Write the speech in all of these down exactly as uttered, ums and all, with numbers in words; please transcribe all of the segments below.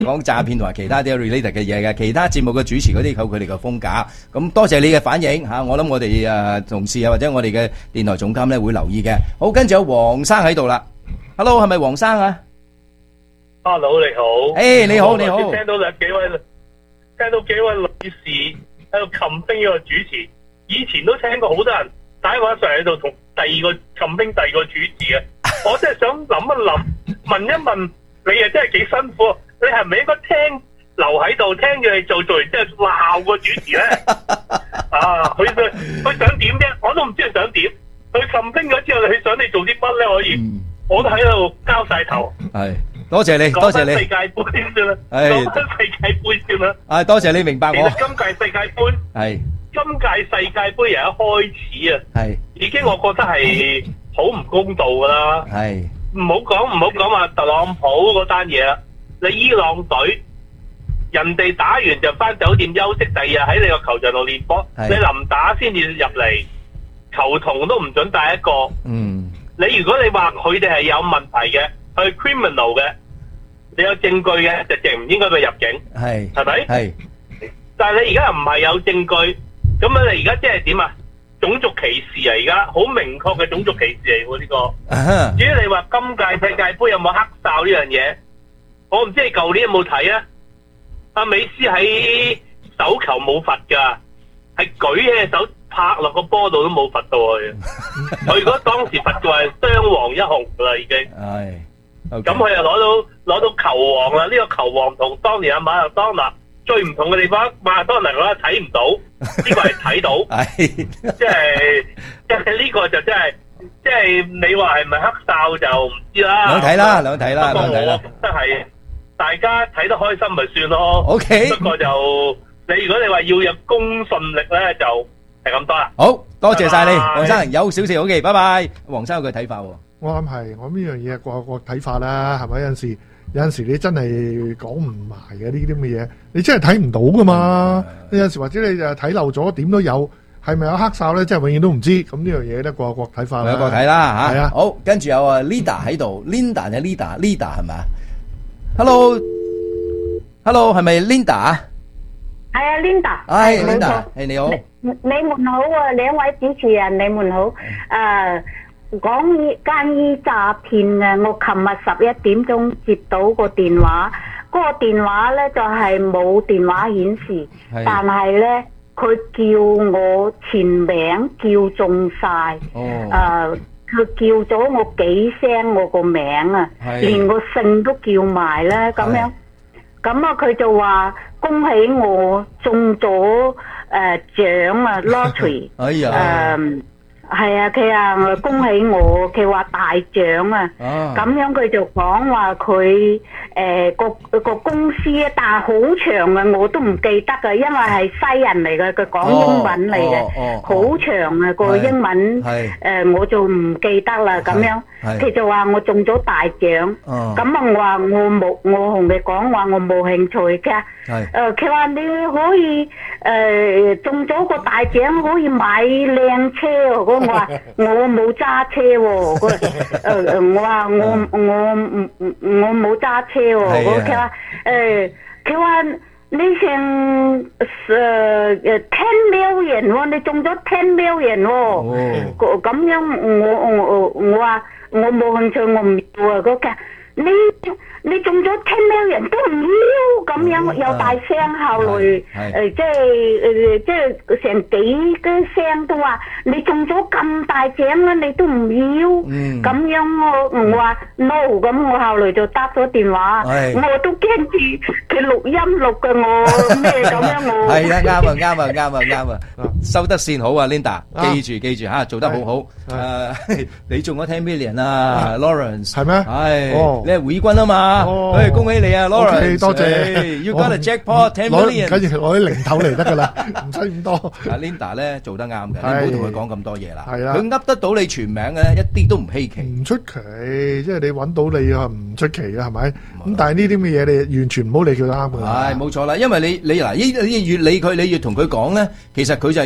講詐騙同埋其他啲 related 嘅嘢嘅，其他節目嘅主持嗰啲靠佢哋嘅風格。咁多謝你嘅反應嚇，我諗我哋誒同事啊或者我哋嘅電台總監咧會留意嘅。好，跟住有黃生喺度啦。Hello，係咪黃生啊 ？Hello， 你好。 誒，你好，你好。 聽到兩幾位，聽到幾位女士喺度擒兵呢個主持，以前都聽過好多人打電話上喺度同第二個擒兵第二個主持嘅。我真係想諗一諗，問一問你啊，真係幾辛苦。你係咪應該聽留喺度聽住你做，做完之後鬧個主持咧？啊，佢佢佢想點啫？我都唔知佢想點。佢擒兵咗之後，佢想你做啲乜咧？可以，嗯、我都喺度交晒頭。 係，多謝你，多謝你。 世界盃先啦，講翻世界盃先啦。 啊，多謝你明白我。 其實今屆世界盃係今屆世界盃由一開始啊，係已經我覺得係好唔公道噶啦。係唔好講唔好講話特朗普嗰單嘢啦。你伊朗隊人哋打完就翻酒店休息，第二日喺你個球場度練波，你臨打先至入嚟，球童都唔准帶一個。嗯，你如果你話佢哋係有問題嘅，係 criminal 嘅，你有證據嘅，就淨唔應該佢入境。係係咪？係。但係你而家又唔係有證據，咁啊你而家即係點啊？種族歧視啊！而家好明確嘅種族歧視嚟喎呢個。至於你話今屆世界盃有冇黑哨呢樣嘢？我唔知你舊年有冇睇啊？阿美斯喺手球冇罰噶，係舉起隻手拍落個波度都冇罰到佢。佢如果當時罰嘅話，雙黃一紅噶啦已經。係。咁佢又攞到攞到球王啦！呢、這個球王同當年阿馬勒當拿最唔同嘅地方，馬勒當拿我睇唔到，呢、這個係睇到。係。即係即係呢個就真係，即係你話係咪黑哨就唔知啦。兩睇啦，兩睇啦，兩睇啦。我覺得係。大家睇得開心咪算咯 ，OK。不過就你如果你話要有公信力咧，就係咁多啦。好多謝晒你，黃生有少少 OK，拜拜。黃生有佢睇法喎。 我諗係我呢樣嘢個個睇法啦，係咪有陣時有陣時你真係講唔埋嘅呢啲咁嘅嘢，你真係睇唔到噶嘛。有陣時或者你就睇漏咗，點都有，係咪有黑哨咧？真係永遠都唔知。咁呢樣嘢咧，個個睇法啦。 個個睇啦嚇。係啊。好，跟住有啊 Linda 喺度 ，Linda 係 Linda，Linda 係咪啊？Hello，Hello， 係咪 Linda 啊？ 係啊 ，Linda。 係 Linda，係你好。 你們好啊，兩位主持人，你們好。誒，講關於詐騙啊，我琴日十一點鐘接到個電話，嗰個電話咧就係冇電話顯示，但係咧佢叫我全名叫中晒。哦。誒。佢叫咗我幾聲我個名啊，連個姓都叫埋啦，咁樣，咁啊佢就話恭喜我中咗誒獎啊 lottery，誒係啊，佢啊恭喜我，佢話大獎啊，咁樣佢就講話佢誒個個公司啊，但係好長啊，我都唔記得噶，因為係西人嚟嘅，佢講英文嚟嘅，好長啊個英文，誒我就唔記得啦，咁樣，佢就話我中咗大獎，咁啊我話我冇，我同佢講話我冇興趣嘅，誒佢話你可以誒中咗個大獎可以買靚車喎。我話我冇揸車喎，佢誒我話我我唔我冇揸車喎，佢話誒佢話你成誒誒 ten million 喎，你中咗 ten million 喎，咁樣我我我話我冇興趣，我唔要啊，佢話你你中咗 ten million 都唔要，咁樣又大聲後來誒即係誒即係成幾個聲都話你中咗咁大獎啦，你都唔要，咁樣我我話 no， 咁我後來就打咗電話，我都驚住佢錄音錄嘅我咩咁樣我係啊，啱啊啱啊啱啊啱啊，收得線好啊 Linda， 記住記住嚇，做得好好。誒你中咗ten million啊 Lawrence 係咩？係你係會軍啊嘛，誒恭喜你啊 Lawrence，多謝 You got a jackpot ten million， 跟住攞啲零頭嚟得㗎啦，唔使咁多。 阿 Linda 咧做得啱嘅，你唔好同佢講咁多嘢啦。係啦，佢噏得到你全名嘅咧，一啲都唔稀奇， 唔出奇，即係你揾到你啊，唔出奇啊，係咪？咁但係呢啲咁嘅嘢，你完全唔好理佢啱㗎。 係冇錯啦，因為你你嗱，呢你越理佢，你越同佢講咧，其實佢就係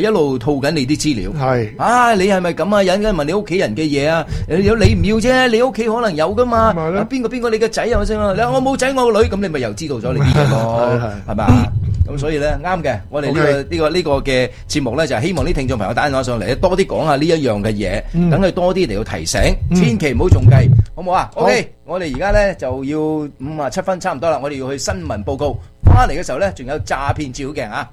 一路套緊你啲資料。 係啊，你係咪咁啊？引緊問你屋企人嘅嘢啊？有你唔要啫，你屋企可能有噶嘛？邊個邊個你嘅仔啊？我先啊，你我冇仔我個女，咁你咪又知道咗你啲嘢咯，係咪啊？咁所以咧啱嘅，我哋呢、呢個呢、okay. 呢個呢、呢個嘅節目咧就係、是、希望啲聽眾朋友打電話上嚟，多啲講下呢一樣嘅嘢，等、嗯、佢多啲嚟到提醒，嗯、千祈唔好中計，好唔好啊 ？OK，我哋而家咧就要五啊七分差唔多啦，我哋要去新聞報告，翻嚟嘅時候咧仲有詐騙照鏡啊！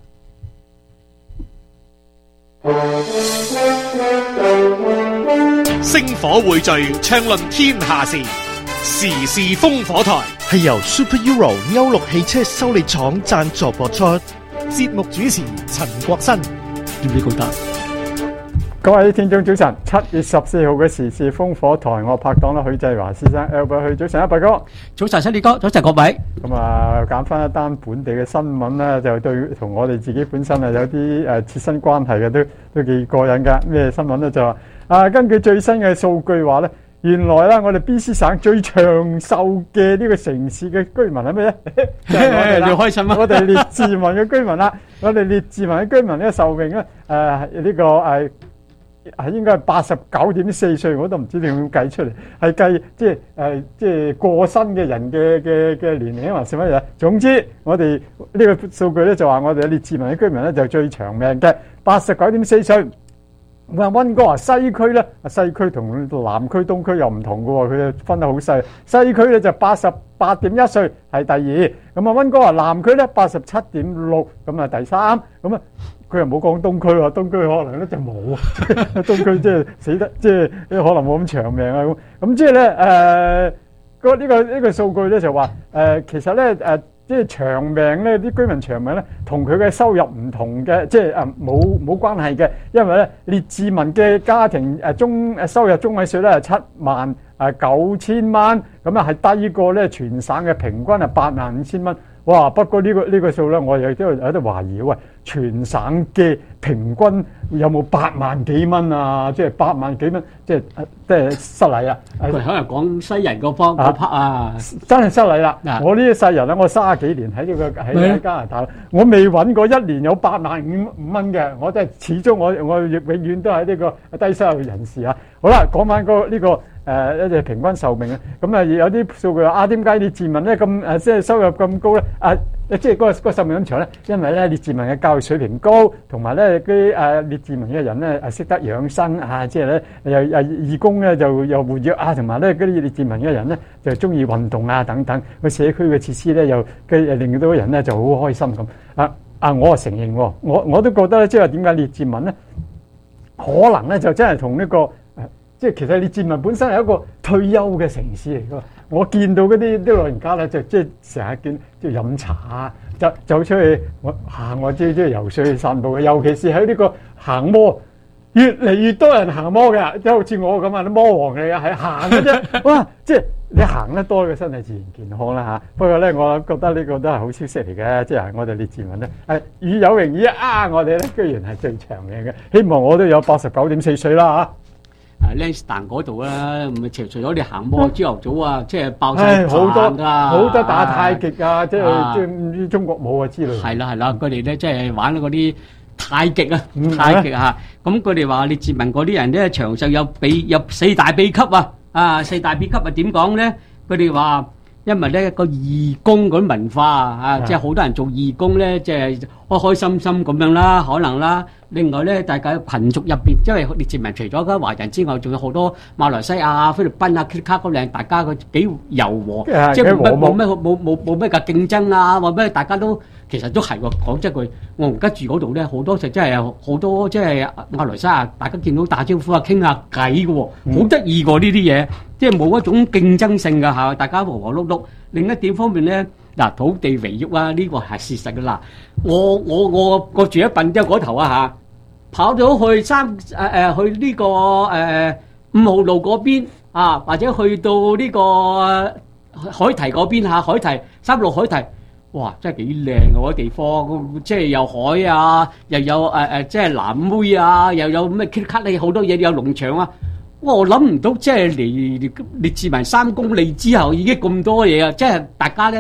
星火匯聚，暢論天下事，時事烽火台係由 Super Euro 歐陸汽車修理廠贊助播出。 節目主持陳國新， 點知覺得？ 各位聽眾早晨，七月十四號嘅時事烽火台，我拍檔啦許繼華先生 Albert 許，早晨啊，伯哥， 早晨，新烈哥，早晨各位。 咁啊，揀翻一單本地嘅新聞咧，就對同我哋自己本身啊有啲誒切身關係嘅，都都幾過癮噶。咩新聞咧？就話啊，根據最新嘅數據話咧，原來咧我哋 B C 省最長壽嘅呢個城市嘅居民係咩咧？就係我哋啦，開心啊！我哋列治文嘅居民啦，我哋列治文嘅居民呢個壽命咧，誒、呃、呢、這個誒。係應該係八十九點四歲，我都唔知點樣計出嚟，係計即係誒即係過身嘅人嘅嘅嘅年齡還是乜嘢？總之我哋呢個數據咧就話我哋列治文嘅居民咧就最長命嘅，八十九點四歲。咁啊溫哥華西區咧，西區同南區東區又唔同嘅喎，佢分得好細。西區咧就八十八點一歲係第二，咁啊溫哥華南區咧八十七點六，咁啊第三，咁啊。佢又冇講東區喎，東區可能咧就冇啊，東區即係死得即係可能冇咁長命啊咁。咁即係咧誒，個呢個呢個數據咧就話誒，其實咧誒，即係長命咧啲居民長命咧，同佢嘅收入唔同嘅，即係誒冇冇關係嘅，因為咧列治文嘅家庭誒中誒收入中位數咧係七萬誒九千蚊，咁啊係低過咧全省嘅平均係八萬五千蚊。哇！不過呢個呢個數咧，我亦都有啲懷疑，喂，全省嘅平均有冇八萬幾蚊啊？即係八萬幾蚊，即係即係失禮啊！ 佢可能講西人嗰方嗰 part 啊， 真係失禮啦！我呢一世人咧，我三十幾年喺呢個喺加拿大，我未揾過一年有八萬五五蚊嘅，我真係始終我我永遠都係呢個低收入人士啊！好啦，講翻個呢個。誒、呃、一隻平均壽命啊，咁啊有啲數據話啊，點解列治文咧咁誒即係收入咁高咧？啊，即係嗰個嗰個壽命咁長咧，因為咧列治文嘅教育水平高，同埋咧啲誒列治文嘅人咧誒識得養生啊，即係咧又誒義工咧就又活躍啊，同埋咧嗰啲列治文嘅人咧就中意運動啊等等，個社區嘅設施咧又嘅令到人咧就好開心咁啊啊！我啊承認，我我都覺得咧，即係點解列治文咧可能咧就真係同呢個。即係其實列治文本身係一個退休嘅城市嚟㗎，我見到嗰啲啲老人家咧就即係成日見即係飲茶啊，走走出去我行我即係即係游水去散步嘅，尤其是喺呢個行摩，越嚟越多人行摩嘅，即係好似我咁啊，啲摩王嚟嘅，係行嘅啫。哇！即係你行得多嘅身體自然健康啦嚇。不過咧，我覺得呢個都係好消息嚟嘅，即係我哋列治文咧係與有榮焉啊！我哋咧居然係最長命嘅，希望我都有八十九點四歲啦嚇。 啊 Lansdowne 嗰度啦，唔係除除咗你行摩朝頭早啊，即係爆晒棚㗎， 好多打太極啊，即係即係唔知中國舞啊之類。 係啦係啦，佢哋咧即係玩嗰啲太極啊，太極嚇。咁佢哋話列治文嗰啲人咧長壽有秘有四大秘笈啊，啊四大秘笈啊點講咧？佢哋話因為咧個義工嗰啲文化啊，即係好多人做義工咧，即係開開心心咁樣啦，可能啦。另外咧，大家群族入邊，因為列治文除咗嗰華人之外，仲有好多馬來西亞、菲律賓啊、卡嗰靚，大家佢幾柔和，即係冇冇咩冇冇冇咩嘅競爭啊，或咩大家都其實都係喎。講真句，我而家住嗰度咧，好多就真係好多即係馬來西亞，大家見到打招呼啊，傾下偈嘅喎，好得意喎呢啲嘢，即係冇一種競爭性嘅嚇，大家和和碌碌。另一點方面咧。嗱，土地肥沃啊，呢個係事實㗎啦。我我我我住喺笨洲嗰頭啊嚇，跑咗去三誒誒去呢個誒五號路嗰邊啊，或者去到呢個海堤嗰邊嚇，海堤三路海堤，哇，真係幾靚啊！嗰啲地方，即係有海啊，又有誒誒，即係藍妹啊，又有咩 K 卡咧，好多嘢，有農場啊。我諗唔到，即係嚟列治文三公里之後已經咁多嘢啊！即係大家咧。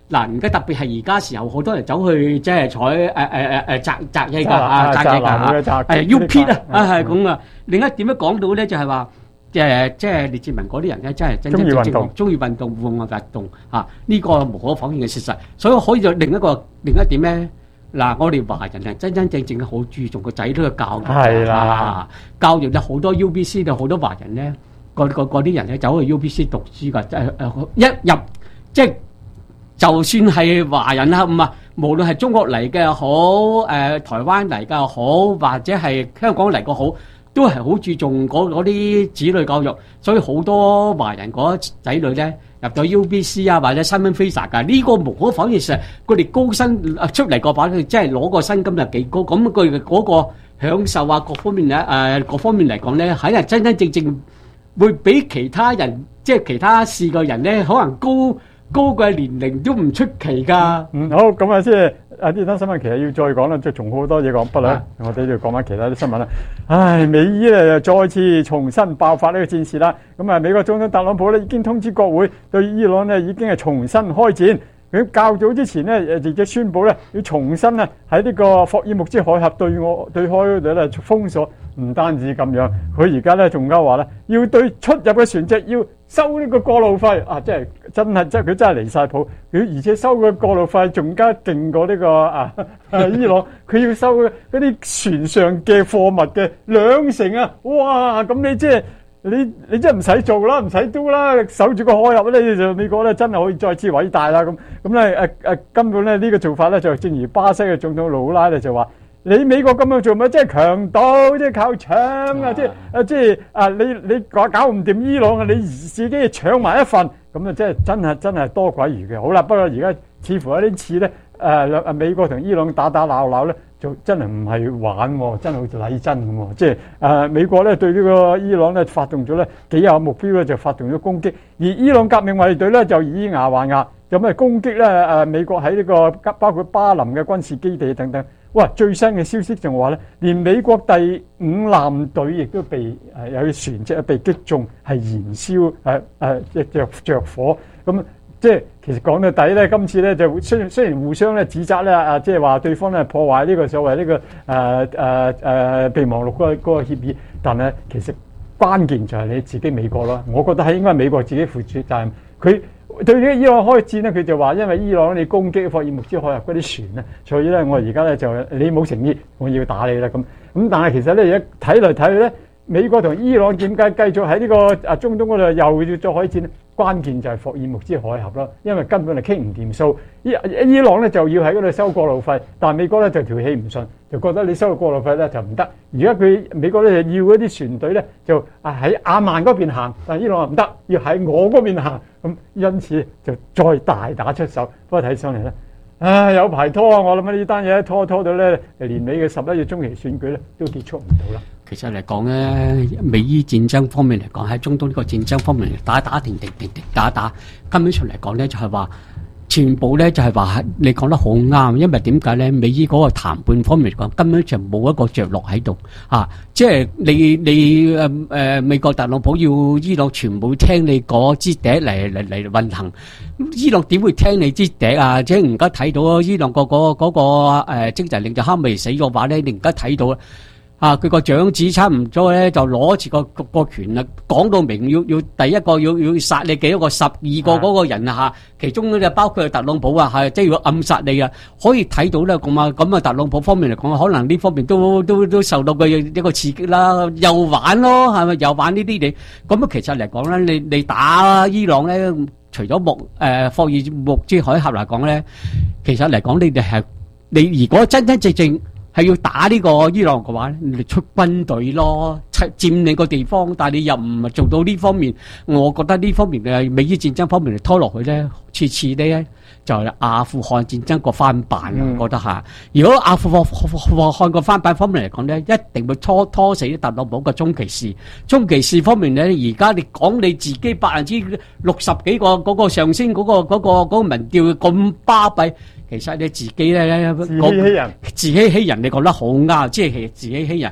嗱，而家特別係而家時候，好多人走去即係採誒誒誒誒摘摘嘢㗎啊，摘嘢㗎嚇，係 U P 啊啊係咁啊。另一點樣講到咧，就係話誒，即係列治文嗰啲人咧，真係真真正正中意運動、戶外運動嚇，呢個無可否認嘅事實。所以可以就另一個另一點咧，嗱，我哋華人係真真正正好注重個仔女嘅教育， 係啦， 教育有好多 U B C 嘅好多華人咧，嗰嗰嗰啲人咧走去 U B C 讀書㗎，誒誒一入即係。就算係華人啦，唔啊，無論係中國嚟嘅好，誒、呃、台灣嚟嘅好，或者係香港嚟嘅好，都係好注重嗰啲子女教育，所以好多華人嗰仔女咧入到 U B C 啊，或者新聞 visa 㗎，呢個無可否認係佢哋高薪出嚟個話，佢即係攞個薪金又幾高，咁佢嗰個享受啊各方面咧誒、呃、各方面嚟講咧，係真真正正會比其他人即係其他試嘅人咧，可能高。高嘅年齡都唔出奇㗎。 嗯，好，咁啊，即係啊呢單新聞其實要再講啦，即係仲好多嘢講，不啦，我哋要講翻其他啲新聞啦。唉，美伊咧又再次重新爆發呢個戰事啦。咁啊，美國總統特朗普咧已經通知國會對伊朗咧已經係重新開戰。佢較早之前咧誒亦都宣布咧要重新咧喺呢個霍爾木茲海峽對我對開嗰度咧封鎖。唔單止咁樣，佢而家咧仲加話咧要對出入嘅船隻要收呢個過路費啊！即係真係，即係佢真係離晒譜。佢而且收嘅過路費仲加勁過呢、這個啊，啊伊朗，佢要收嗰啲船上嘅貨物嘅兩成啊！哇！咁你即係你你真係唔使做啦，唔使都啦，守住個海峽咧，就美國咧真係可以再次偉大啦！咁咁咧誒誒，根本咧呢、這個做法咧就正如巴西嘅總統盧拉咧就話。你美國咁樣做咪即係強盜，即係靠搶啊！即係啊，即係啊！你你搞搞唔掂伊朗啊，你自己搶埋一份，咁啊，即係真係真係多鬼餘嘅。好啦，不過而家似乎有啲似咧，誒誒美國同伊朗打打鬧鬧咧，就真係唔係玩喎，真係好似禮真咁喎。即係誒美國咧對呢個伊朗咧發動咗咧幾有目標咧就發動咗攻擊，而伊朗革命衛隊咧就以牙還牙，有咩攻擊咧誒美國喺呢個包括巴林嘅軍事基地等等。哇！最新嘅消息就話咧，連美國第五艦隊亦都被誒、呃、有啲船隻被擊中，係燃燒誒誒即着着火。咁即係其實講到底咧，今次咧就雖雖然互相咧指責咧啊，即係話對方咧破壞呢個所謂呢、這個誒誒誒備忘錄嗰個嗰個協議，但係其實關鍵就係你自己美國咯。我覺得係應該美國自己負責責任。佢對呢個伊朗開戰咧，佢就話因為伊朗你攻擊霍爾木茲海峽嗰啲船咧，所以咧我而家咧就你冇誠意，我要打你啦咁。咁但係其實咧而家睇嚟睇去咧，美國同伊朗點解繼續喺呢個啊中東嗰度又要再開戰咧？關鍵就係霍爾木茲海峽啦，因為根本係傾唔掂數。伊伊朗咧就要喺嗰度收過路費，但係美國咧就條氣唔順，就覺得你收過路費咧就唔得。而家佢美國咧就要嗰啲船隊咧就啊喺亞曼嗰邊行，但係伊朗話唔得，要喺我嗰邊行。咁因此就再大打出手。不過睇上嚟咧，啊有排拖啊！我諗呢單嘢拖拖到咧年尾嘅十一月中期選舉咧都結束唔到啦。 其實嚟講咧，美伊戰爭方面嚟講，喺中東呢個戰爭方面嚟打打停停停停打打，根本上嚟講咧就係話，全部咧就係話你講得好啱，因為點解咧？美伊嗰個談判方面嚟講，根本就冇一個着落喺度啊！即係你你誒誒美國特朗普要伊朗全部聽你嗰支笛嚟嚟嚟運行，伊朗點會聽你支笛啊？即係而家睇到伊朗個個嗰個誒經濟領袖哈梅死嘅話咧，你而家睇到。啊！佢個長子差唔多咧，就攞住個個個權啦，講到明要要第一個要要殺你幾多個十二個嗰個人啊嚇，其中咧就包括特朗普啊，係即係要暗殺你啊，可以睇到咧咁啊咁啊，特朗普方面嚟講，可能呢方面都都都受到佢一個刺激啦，又玩咯，係咪又玩呢啲嘢？咁啊，其實嚟講咧，你你打伊朗咧，除咗木誒霍爾木茲海峽嚟講咧，其實嚟講你哋係你如果真真正正。係要打呢個伊朗嘅話咧，你出軍隊咯，佔領個地方，但係你又唔係做到呢方面，我覺得呢方面嘅美伊戰爭方面嚟拖落去咧，次次咧就係阿富汗戰爭個翻版，嗯、我覺得嚇。如果阿富汗個翻版方面嚟講咧，一定會拖拖死特朗普嘅中期事。中期事方面咧，而家你講你自己百分之六十幾個嗰個上升嗰、嗰個嗰、嗰個嗰個民調咁巴閉。其實你自己咧， 自欺欺人， 自欺欺人，你講得好啱，即係自欺欺人。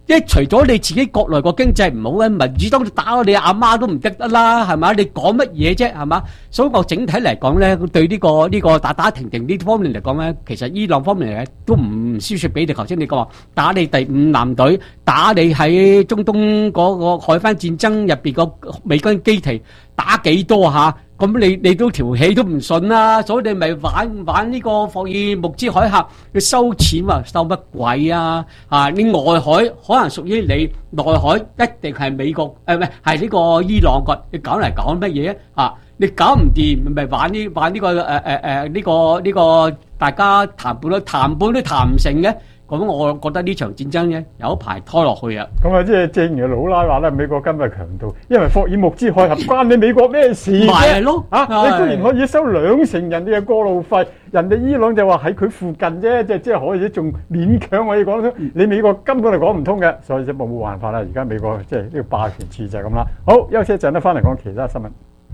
即係除咗你自己國內個經濟唔好咧，民主黨打你阿媽都唔得得啦，係嘛？你講乜嘢啫，係嘛？所以我整體嚟講咧，對呢個呢個打打停停呢方面嚟講咧，其實伊朗方面嚟講都唔輸出俾你。頭先你講話打你第五艦隊，打你喺中東嗰個海灣戰爭入邊個美軍基地打幾多下？咁你你都條氣都唔順啦，所以你咪玩玩呢個霍爾木茲海峽，要收錢啊，收乜鬼啊？啊，你外海可能屬於你，內海一定係美國誒，唔係係呢個伊朗個，你搞嚟搞乜嘢啊？你搞唔掂咪玩呢玩呢個誒誒誒呢個呢個大家談判都談判都談唔成嘅。咁我覺得呢場戰爭咧有一排拖落去啊！ 咁啊，即係正如老拉話咧，美國今日強盜，因為霍爾木茲海峽關你美國咩事啫？ 咪係咯， 啊！你居然可以收兩成人哋嘅過路費，人哋伊朗就話喺佢附近啫，即係即係可以仲勉強可以講得通。你美國根本係講唔通嘅，所以就冇冇辦法啦。而家美國即係呢個霸權處就係咁啦。好，休息一陣咧，翻嚟講其他新聞。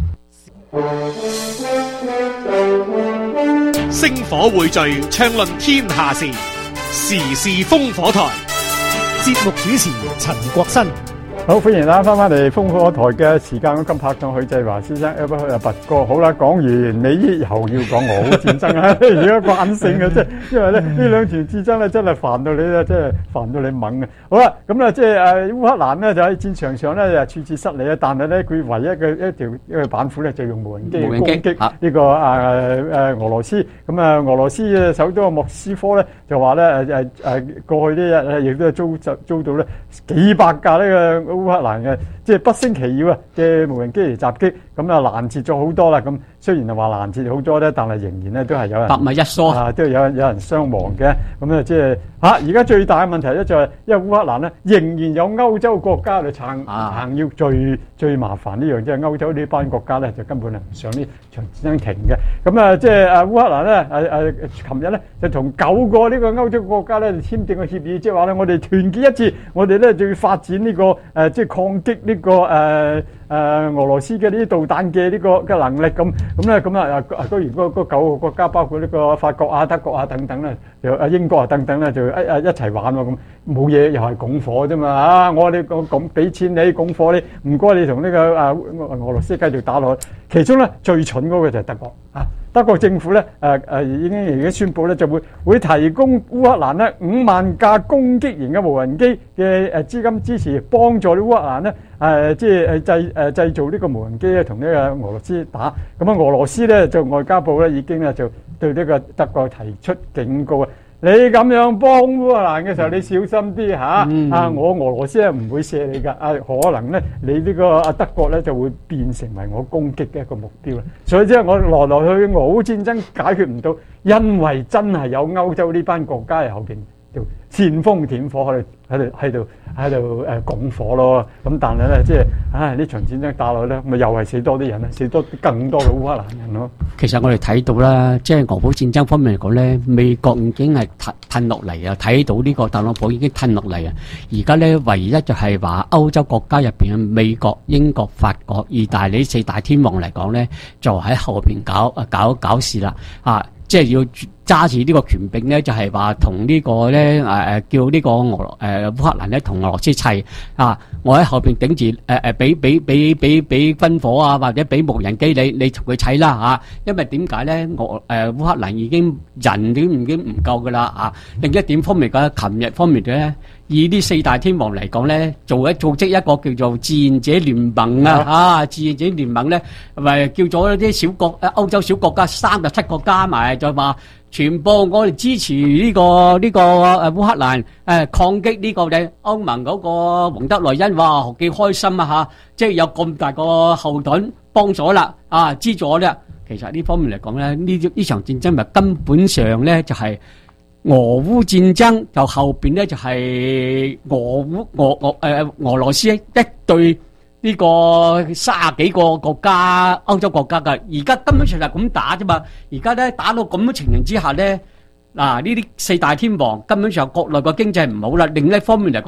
星火匯聚，暢論天下事。時事烽火台， 節目主持陳國新。 好，歡迎大家翻翻嚟烽火台嘅時間。咁今拍檔許繼華先生，阿拔哥，好啦，講完你以後要講俄烏戰爭啊，而家慣性嘅，即係因為咧呢兩場戰爭咧真係煩到你咧，真係煩到你懵嘅。好啦，咁咧即係誒烏克蘭咧就喺戰場上咧就處處失利啊，但係咧佢唯一嘅一條一個板斧咧就用無人機攻擊呢個誒誒俄羅斯。咁啊俄羅斯嘅首都莫斯科咧就話咧誒誒誒過去呢日亦都係遭遭到咧幾百架呢個烏克蘭嘅即係不勝其擾啊嘅無人機嚟襲擊，咁啊攔截咗好多啦。咁雖然係話攔截好多咧，但係仍然咧都係有人百密一疏啊，都有有人傷亡嘅。咁啊即係嚇而家最大嘅問題咧就係因為烏克蘭咧仍然有歐洲國家嚟撐撐腰，最最麻煩呢樣即係歐洲呢班國家咧就根本係唔想呢場戰爭停嘅。咁啊即係啊烏克蘭咧誒誒，琴日咧就同九個呢個歐洲國家咧簽訂個協議，即係話咧我哋團結一致，我哋咧就要發展呢個誒即係抗擊呢個誒誒俄羅斯嘅呢啲導彈嘅呢個嘅能力咁咁咧咁啊啊居然嗰嗰九個國家包括呢個法國啊、德國啊等等咧，又啊英國啊等等咧就一啊一齊玩喎咁，冇嘢又係拱火啫嘛啊！我哋講講俾錢你拱火你，唔該你同呢個啊俄羅斯繼續打落去。其中咧最蠢嗰個就係德國啊！德國政府咧誒誒已經已經宣布咧就會會提供烏克蘭咧五萬架攻擊型嘅無人機嘅誒資金支持，幫助啲烏克蘭咧誒即係誒製誒製造呢個無人機咧同呢個俄羅斯打。咁啊俄羅斯咧就外交部咧已經咧就對呢個德國提出警告啊！你咁樣幫烏克蘭嘅時候，你小心啲嚇、嗯、啊！我俄羅斯係唔會射你㗎啊，可能咧你呢個啊德國咧就會變成為我攻擊嘅一個目標啦。所以即係我來來去去俄烏戰爭解決唔到，因為真係有歐洲呢班國家喺後邊就煽風點火喺度喺度喺度喺度誒拱火咯。咁但係咧即係唉呢場戰爭打落咧，咪又係死多啲人啦，死多更多嘅烏克蘭人咯。 其實我哋睇到啦，即係俄烏戰爭方面嚟講咧，美國已經係褪褪落嚟啊！睇到呢個特朗普已經褪落嚟啊！而家咧唯一就係話歐洲國家入邊嘅美國、英國、法國、意大利四大天王嚟講咧，就喺後邊搞啊搞搞事啦啊！即係要揸住呢個權柄咧，就係話同呢個咧誒誒叫呢個俄誒烏克蘭咧同俄羅斯砌啊！我喺後邊頂住誒誒俾俾俾俾俾軍火啊，或者俾無人機你你同佢砌啦嚇！因為點解咧？俄誒烏克蘭已經人都已經唔夠噶啦嚇！另一點方面嘅，琴日方面嘅咧，以呢四大天王嚟講咧，做一組織一個叫做志願者聯盟啊啊！志願者聯盟咧，咪叫咗啲小國誒歐洲小國家三十七個加埋，就話全部我哋支持呢個呢個誒烏克蘭誒抗擊呢個嘅歐盟嗰個馮德萊恩，哇幾開心啊嚇！即係有咁大個後盾幫咗啦啊，資助咧。其實呢方面嚟講咧，呢呢場戰爭咪根本上咧就係俄烏戰爭，就後邊咧就係俄烏俄俄誒俄羅斯一對呢個卅幾個國家歐洲國家㗎，而家根本上係咁打啫嘛。而家咧打到咁嘅情形之下咧，嗱呢啲四大天王根本上國內個經濟唔好啦，另一方面嚟講，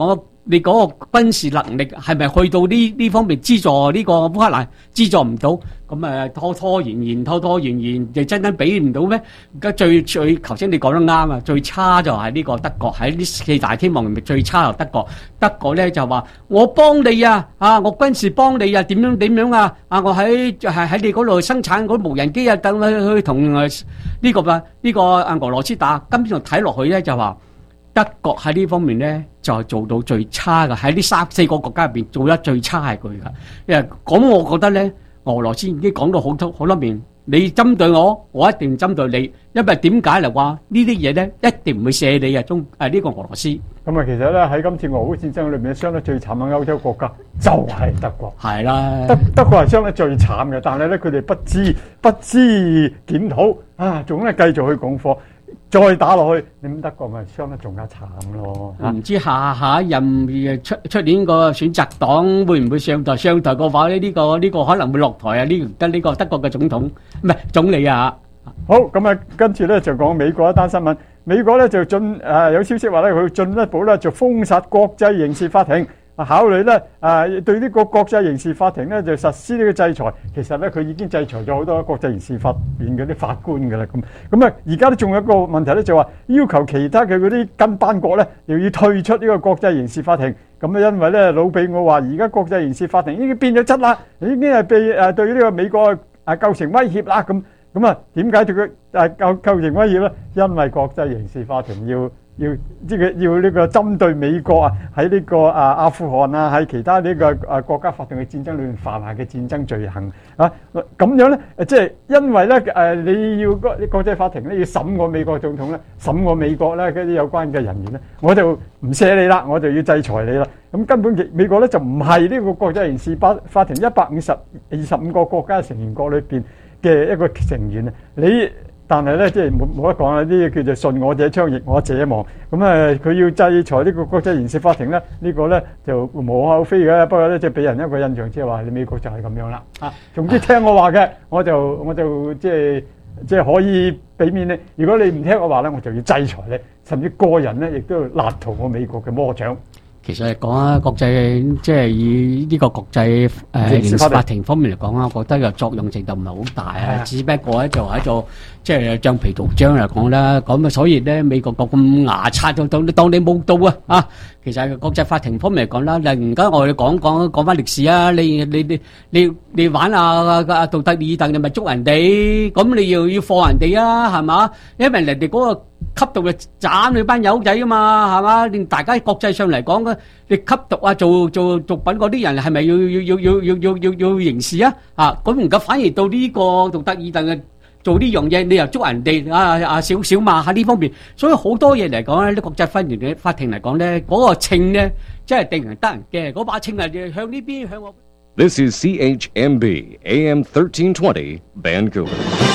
你嗰個軍事能力係咪去到呢呢方面資助呢個烏克蘭資助唔到，咁誒拖拖延延拖拖延延，就真真俾唔到咩？而家最最頭先你講得啱啊，最差就係呢個德國，喺呢四大天王入面最差就德國。德國咧就話我幫你啊，啊我軍事幫你啊，點樣點樣啊，啊我喺係喺你嗰度生產嗰啲無人機啊，等去去同誒呢個啊呢個啊俄羅斯打。今次睇落去咧就話。德國喺呢方面咧就係做到最差嘅，喺呢三四個國家入邊做得最差係佢噶。因為咁，我覺得咧，俄羅斯已經講到好多好多面，你針對我，我一定針對你。因為點解嚟話呢啲嘢咧，一定唔會卸你啊中誒呢個俄羅斯。 咁啊，其實咧喺今次俄烏戰爭裏面，傷得最慘嘅歐洲國家就係德國。 係啦， 德德國係傷得最慘嘅，但係咧佢哋不知不知檢討啊，仲咧繼續去講課。再打落去，你咁德國咪傷得仲加慘咯？ 唔知下下一任出出年個選擇黨會唔會上台？上台嘅話咧，呢個呢個可能會落台啊！呢得呢個德國嘅總統唔係總理啊！ 好，咁啊，跟住咧就講美國一單新聞。美國咧就進誒有消息話咧，佢進一步咧就封殺國際刑事法庭。考慮咧誒對呢個國際刑事法庭咧就實施呢個制裁，其實咧佢已經制裁咗好多國際刑事法院嗰啲法官㗎啦。咁咁啊，而家都仲有一個問題咧，就話要求其他嘅嗰啲跟班國咧又要退出呢個國際刑事法庭。咁啊，因為咧魯比奧話而家國際刑事法庭已經變咗質啦，已經係被誒對呢個美國誒構成威脅啦。咁咁啊，點解對佢誒構構成威脅咧？因為國際刑事法庭要。要即係要呢個針對美國啊，喺呢個啊阿富汗啊，喺其他呢個啊國家發動嘅戰爭裏面犯下嘅戰爭罪行啊，咁樣咧，即係因為咧誒你要個國際法庭咧要審我美國總統咧，審我美國咧嗰啲有關嘅人員咧，我就唔卸你啦，我就要制裁你啦。咁根本美國咧就唔係呢個國際刑事法法庭一百五十二十五個國家成員國裏邊嘅一個成員啊，你。但係咧，即係冇冇得講啦！呢啲叫做順我者昌，逆我者亡。咁啊，佢要制裁呢個國際刑事法庭咧，呢個咧就無可厚非嘅。不過咧，即係俾人一個印象，即係話你美國就係咁樣啦。啊，總之聽我話嘅，我就我就即係即係可以俾面你。如果你唔聽我話咧，我就要制裁你，甚至個人咧亦都要勒逃我美國嘅魔掌。 其實嚟講啊，國際即係以呢個國際誒刑事法庭方面嚟講啊，我覺得個作用程度唔係好大啊，只不過咧就喺度即係橡皮圖章嚟講啦。咁啊，所以咧美國國咁牙刷到當當你冇到啊啊！其實國際法庭方面嚟講啦，嗱而家我哋講講講翻歷史啊，你你你你你玩啊啊杜特爾特，你咪捉人哋，咁你要要放人哋啊，係嘛？因為人哋嗰個吸毒就斬你班友仔啊嘛，係嘛？連大家國際上嚟講嘅，你吸毒啊做做毒品嗰啲人係咪要要要要要要要要刑事啊？啊，咁而家反而到呢個杜特爾特嘅做呢樣嘢，你又捉人哋啊啊少少嘛喺呢方面，所以好多嘢嚟講咧，啲國際法庭嘅法庭嚟講咧，嗰個稱咧真係定人得人驚，嗰把稱係向呢邊向我。 This is C H M B A M thirteen twenty Vancouver。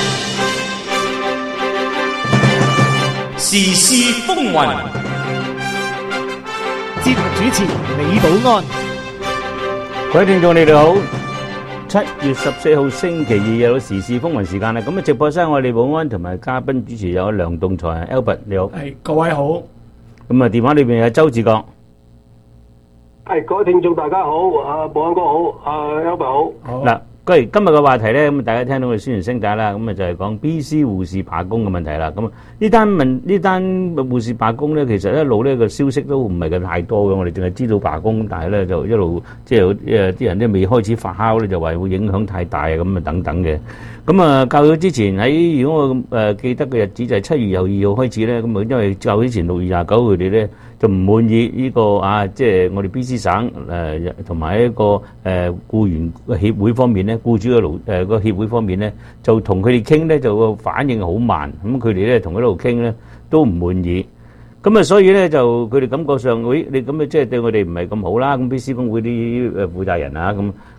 時事風雲，節目主持李寶安。 各位聽眾你哋好，七月十四號星期二有時事風雲時間啦。咁啊，直播室我李寶安同埋嘉賓主持有梁棟才 Albert 你好。 係各位好。 咁啊，電話裏邊有周志國。 係各位聽眾大家好，阿寶安哥好，阿 Albert 好。 嗱。今日今日嘅話題咧，咁大家聽到嘅宣傳聲帶啦，咁啊就係講 B C 護士罷工嘅問題啦。咁呢單問呢單護士罷工咧，其實一路咧個消息都唔係咁太多嘅，我哋淨係知道罷工，但係咧就一路即係誒啲人都未開始發酵咧，就話會影響太大啊咁啊等等嘅。咁啊較早之前喺如果我誒記得嘅日子就係七月廿二號開始咧，咁啊因為較之前六月廿九佢哋咧就唔滿意呢個啊，即係我哋 B C 省誒同埋一個誒僱員協會方面咧。僱主嘅勞誒個協會方面咧，就同佢哋傾咧，就個反應好慢。咁佢哋咧同佢度傾咧都唔滿意。咁啊，所以咧就佢哋感覺上，喂，你咁啊，即係對我哋唔係咁好啦。咁 B C 工會啲誒負責人啊，咁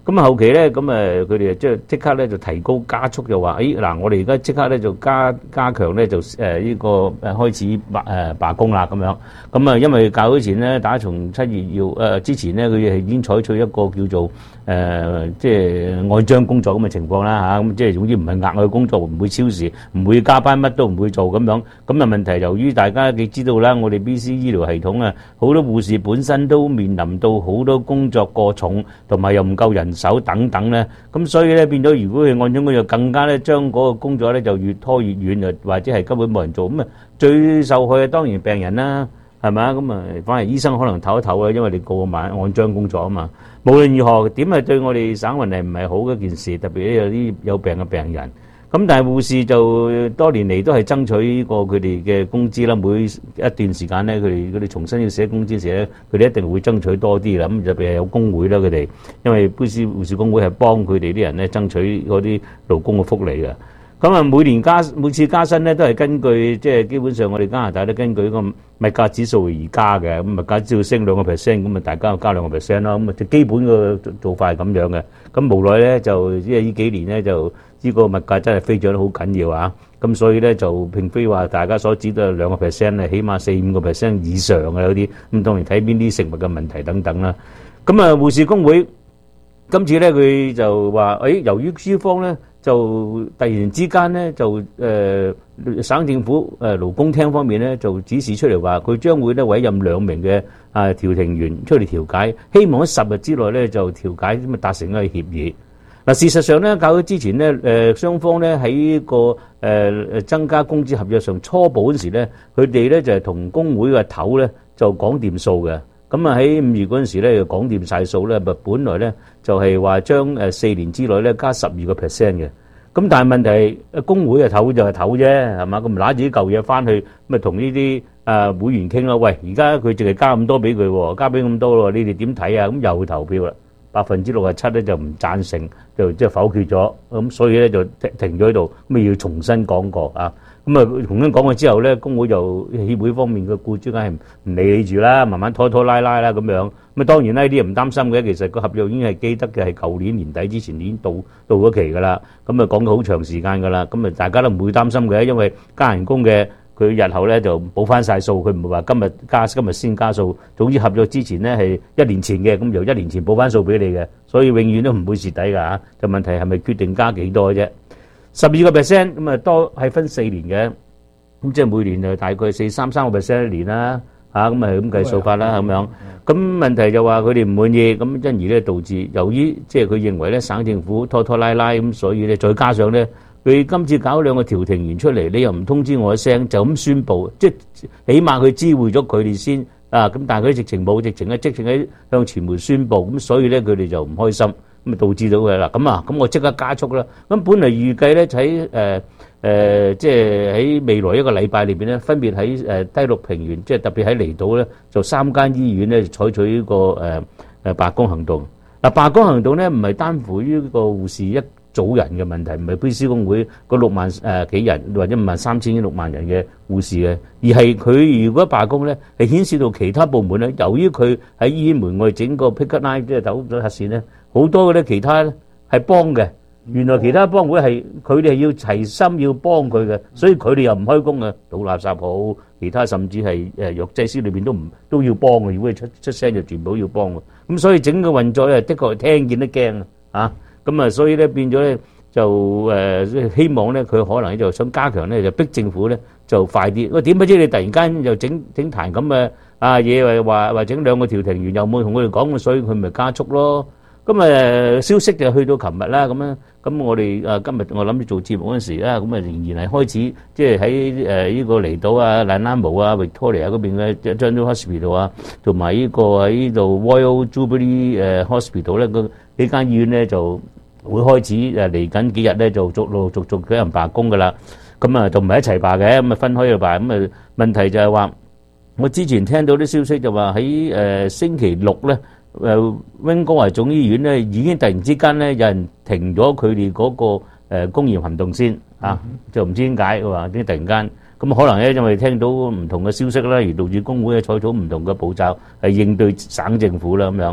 咁啊後期咧，咁誒佢哋即係即刻咧就提高加速，就話誒嗱，我哋而家即刻咧就加加強咧就誒呢個誒開始罷誒罷工啦咁樣。咁啊因為較早前咧，打從七月要誒之前咧，佢係已經採取一個叫做誒即係按章工作咁嘅情況啦嚇。咁即係總之唔係額外工作，唔會超時，唔會加班，乜都唔會做咁樣。咁啊問題由於大家你知道啦，我哋 B C 醫療系統啊，好多護士本身都面臨到好多工作過重，同埋又唔夠人手等等咧，咁所以咧變咗，如果佢按章工作，更加咧將嗰個工作咧就越拖越遠，又或者係根本冇人做，咁啊最受害嘅當然病人啦，係咪啊？咁啊反而醫生可能唞一唞啊，因為你個個晚按章工作啊嘛。無論如何，點係對我哋省運係唔係好嘅一件事，特別咧有啲有病嘅病人。咁但係護士就多年嚟都係爭取過佢哋嘅工資啦，每一段時間咧，佢哋佢哋重新要寫工資時咧，佢哋一定會爭取多啲啦。咁特別係有工會啦，佢哋因為護士護士工會係幫佢哋啲人咧爭取嗰啲勞工嘅福利嘅。咁啊，每年加每次加薪咧都係根據即係基本上我哋加拿大都根據個物價指數而加嘅。咁物價指數升兩個 percent， 咁啊大家加兩個 percent 咯。咁啊基本嘅做法係咁樣嘅。咁無奈咧就即係呢幾年咧就。呢個物價真係飛漲得好緊要啊！咁所以咧就並非話大家所指都係兩個 percent 咧，起碼四五個 percent 以上嘅有啲。咁當然睇邊啲食物嘅問題等等啦。咁啊，護士工會今次咧佢就話：誒，由於資方咧就突然之間咧就誒省政府誒勞工廳方面咧就指示出嚟話，佢將會咧委任兩名嘅啊調停員出嚟調解，希望喺十日之內咧就調解咁啊達成一個協議。嗱，事實上咧，較早之前咧，誒雙方咧喺個誒誒增加工資合約上初步嗰時咧，佢哋咧就係同工會嘅頭咧就講掂數嘅。咁啊喺五月嗰陣時咧就講掂晒數咧，咪本來咧就係話將誒四年之內咧加十二個 percent 嘅。咁但係問題係工會嘅頭就係頭啫，係嘛？咁拿住啲舊嘢翻去，咁啊同呢啲誒會員傾啦。喂，而家佢淨係加咁多俾佢，加俾咁多喎，你哋點睇啊？咁又投票啦。百分之六十七咧就唔贊成，就即係否決咗，咁所以咧就停停咗喺度，咁啊要重新講過啊，咁啊重新講過之後咧，工會就協會方面嘅僱主梗係唔理你住啦，慢慢拖拖拉拉啦咁樣，咁啊當然啦呢啲唔擔心嘅，其實個合約已經係記得嘅，係舊年年底之前已經到到咗期㗎啦，咁啊講咗好長時間㗎啦，咁啊大家都唔會擔心嘅，因為加人工嘅。佢日後咧就補翻晒數，佢唔會話今日加今日先加數。總之合約之前咧係一年前嘅，咁由一年前補翻數俾你嘅，所以永遠都唔會蝕底㗎嚇。就問題係咪決定加幾多嘅啫？十二個 percent 咁啊多係分四年嘅，咁即係每年就大概四三三個 percent 一年啦嚇，咁啊咁計數法啦咁樣。咁問題就話佢哋唔滿意，咁因而咧導致由於即係佢認為咧省政府拖拖拉拉咁，所以咧再加上咧。佢今次搞兩個調停員出嚟，你又唔通知我一聲，就咁宣佈，即係起碼佢知會咗佢哋先啊。咁但係佢直情冇，直情咧，直情喺向傳媒宣佈，咁所以咧佢哋就唔開心，咁啊導致到佢啦。咁啊，咁我即刻加速啦。咁本嚟預計咧喺誒誒，即係喺未來一個禮拜裏邊咧，分別喺誒低陸平原，即係特別喺離島咧，就三間醫院咧採取呢個誒誒罷工行動。嗱，罷工行動咧唔係單乎於個護士一組人嘅問題，唔係 B C 工會嗰六萬誒幾人或者五萬三千六萬人嘅護士嘅，而係佢如果罷工咧，係顯示到其他部門咧，由於佢喺醫院門外整個 picket line 即係走咗核線咧，好多嘅咧其他咧係幫嘅。原來其他幫會係佢哋係要齊心要幫佢嘅，所以佢哋又唔開工嘅，倒垃圾好，其他甚至係誒藥劑師裏邊都唔都要幫嘅，如果佢出出聲就全部要幫嘅。咁所以整個運作咧，的確係聽見都驚啊！咁啊，所以咧變咗咧就誒希望咧佢可能就想加強咧，就逼政府咧就快啲。喂，點不知你突然間又整整壇咁嘅啊嘢，話話整兩個調停員又冇同佢哋講，所以佢咪加速咯。咁誒消息就去到琴日啦，咁樣咁我哋誒今日我諗住做節目嗰陣時啦，咁啊仍然係開始即係喺誒呢個離島啊、Nanaimo啊、Victoria 嗰邊嘅 General Hospital 啊，同埋呢個喺呢度 Royal Jubilee 誒 Hospital 咧，個幾間醫院咧就會開始誒嚟緊幾日咧就逐陸續續俾人罷工噶啦。咁啊就唔係一齊罷嘅，咁啊分開去罷。咁啊問題就係話，我之前聽到啲消息就話喺誒星期六咧。誒溫哥華總醫院咧已經突然之間咧有人停咗佢哋嗰個誒公驗行動先啊，就唔知點解佢話啲突然間咁可能咧因為聽到唔同嘅消息啦，而導致工會嘅採取唔同嘅步驟係應對省政府啦咁樣。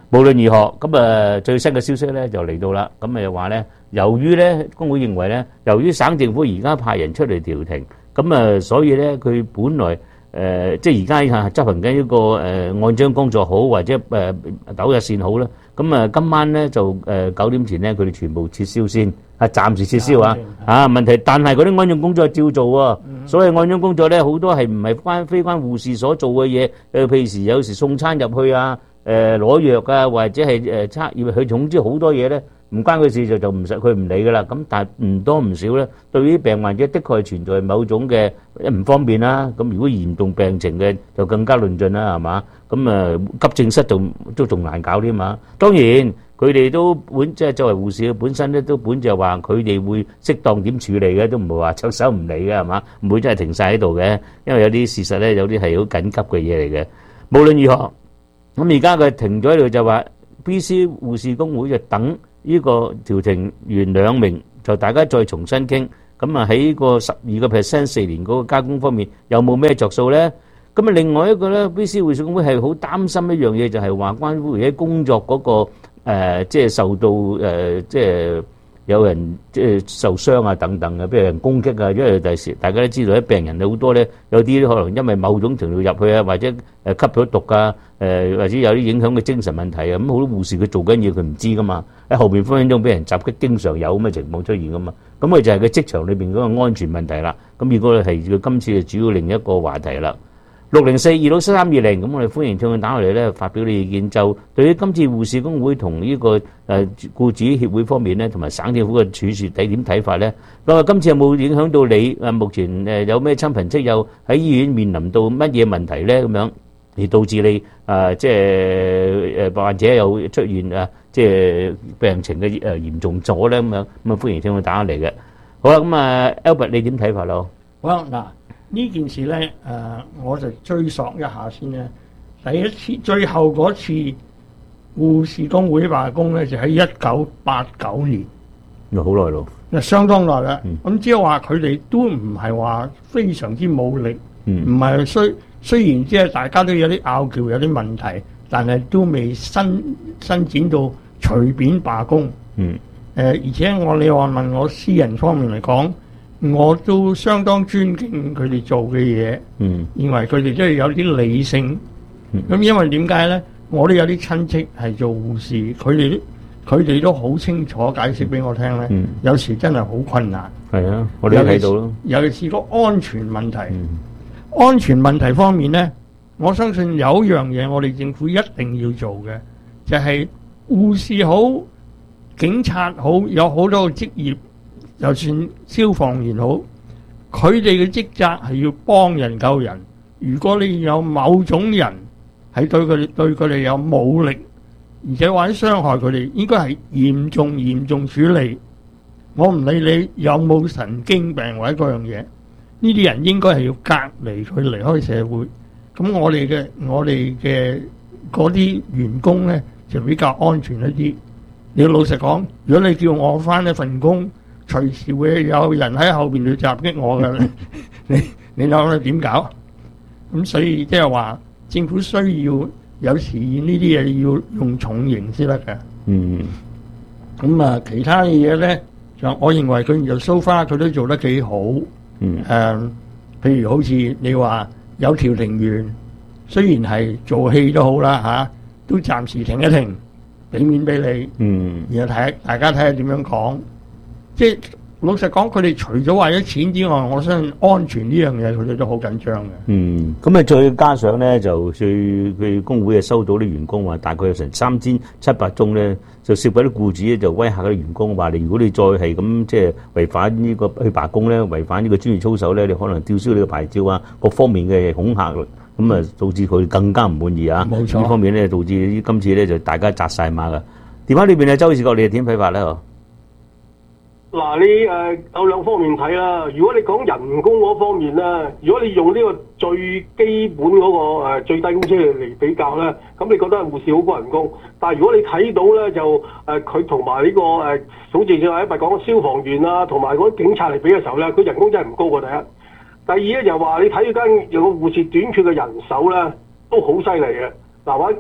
無論如何，咁啊最新嘅消息咧就嚟到啦。咁咪話咧，由於咧工會認為咧，由於省政府而家派人出嚟調停，咁啊所以咧佢本來誒即係而家係執行緊一個誒按章工作好，或者誒九日線好啦。咁啊今晚咧就誒九點前咧佢哋全部撤銷先，係暫時撤銷啊。啊問題，但係嗰啲按章工作照做喎。所以按章工作咧好多係唔係關非關護士所做嘅嘢，誒譬如有時送餐入去啊。誒攞藥啊，或者係誒測驗，佢總之好多嘢咧，唔關佢事就就唔實佢唔理噶啦。咁但係唔多唔少咧，對於病患者的確係存在某種嘅唔方便啦。咁如果嚴重病情嘅就更加論盡啦，係嘛？咁啊急症室就都仲難搞啲嘛。當然佢哋都本即係作為護士本身咧，都本就話佢哋會適當點處理嘅，都唔會話出手唔理嘅，係嘛？唔會真係停曬喺度嘅，因為有啲事實咧，有啲係好緊急嘅嘢嚟嘅。無論如何。咁而家佢停咗喺度就話 B C 護士工會就等呢個調停完兩名，就大家再重新傾。咁啊喺個十二個 percent 四年嗰個加工方面有冇咩着數咧？咁啊另外一個咧 B C 護士工會係好擔心一樣嘢，就係話關乎喺工作嗰個誒即係受到誒即係有人即係受傷啊等等嘅，俾人攻擊啊。因為第時大家都知道啲病人好多咧，有啲可能因為某種程度入去啊，或者誒吸咗毒啊。誒或者有啲影響嘅精神問題啊，咁好多護士佢做緊嘢佢唔知噶嘛，喺後邊分分鐘俾人襲擊，經常有咁嘅情況出現噶嘛，咁佢就係佢職場裏邊嗰個安全問題啦。咁如果係佢今次嘅主要另一個話題啦，六零四二六三三二零，咁我哋歡迎聽眾打落嚟咧發表你意見。就對於今次護士工會同呢個誒僱主協會方面咧，同埋省政府嘅處事你點睇法咧？咁啊，今次有冇影響到你？誒目前誒有咩親朋戚友喺醫院面臨到乜嘢問題咧？咁樣？而導致你啊，即係誒患者有出現啊，即係病情嘅誒嚴重咗咧咁樣，咁啊歡迎聽佢打嚟嘅。好啦，咁啊 Albert 你點睇法咯？ 好啦，嗱呢件事咧誒、呃，我就追溯一下先咧。第一次最後嗰次護士工會罷工咧，就喺一九八九年， 好耐咯， 嗱相當耐啦。咁即係話佢哋都唔係話非常之冇力，唔係需。雖然即係大家都有啲拗撬，有啲問題，但係都未伸伸展到隨便罷工。 嗯。誒、 呃，而且我你話問我私人方面嚟講，我都相當尊敬佢哋做嘅嘢。 嗯。 認為佢哋都係有啲理性。咁、嗯、因為點解咧？我都有啲親戚係做護士，佢哋佢哋都好清楚解釋俾我聽咧、嗯。有時真係好困難。 係啊，我哋都睇到咯。 尤其是個安全問題。嗯。安全問題方面呢，我相信有一樣嘢我哋政府一定要做嘅，就係護士好、警察好，有好多個職業，就算消防員好，佢哋嘅職責係要幫人救人。如果你有某種人係對佢哋對佢哋有武力，而且或者傷害佢哋，應該係嚴重嚴重處理。我唔理你有冇神經病或者嗰樣嘢。呢啲人應該係要隔離佢離開社會，咁我哋嘅我哋嘅嗰啲員工咧就比較安全一啲。你老實講，如果你叫我返一份工，隨時會有人喺後邊去襲擊我嘅，你你諗下點搞？咁所以即係話政府需要有時呢啲嘢要用重刑先得嘅。 嗯。 咁啊，其他嘢咧就我認為佢就 so far 佢都做得幾好。 嗯， 誒、呃，譬如好似你話有調停員，雖然係做戲都好啦嚇、啊，都暫時停一停，俾面俾你， 嗯， 然後睇大家睇下點樣講。即係老實講，佢哋除咗為咗錢之外，我相信安全呢樣嘢佢哋都好緊張嘅。 嗯，咁啊再加上咧，就最佢工會啊收到啲員工話，大概有成三千七百宗咧，就涉及啲僱主咧就威嚇嗰啲員工話：你如果你再係咁即係違反呢個去罷工咧，違反呢個專業操守咧，你可能吊銷你個牌照啊，各方面嘅恐嚇，咁啊導致佢更加唔滿意啊。 冇錯， 呢方面咧導致今次咧就大家紮晒馬噶。電話裏邊啊，周士國，你係點睇法咧？ 嗱，你誒、呃、有兩方面睇啦。如果你講人工嗰方面咧，如果你用呢個最基本嗰、那個、呃、最低工資嚟比較咧，咁你覺得護士好高人工。但係如果你睇到咧，就誒佢同埋呢個誒，好似正話一咪講消防員啊，同埋嗰啲警察嚟比嘅時候咧，佢人工真係唔高過第一。第二咧就話你睇間有個護士短缺嘅人手咧，都好犀利嘅。嗱，我我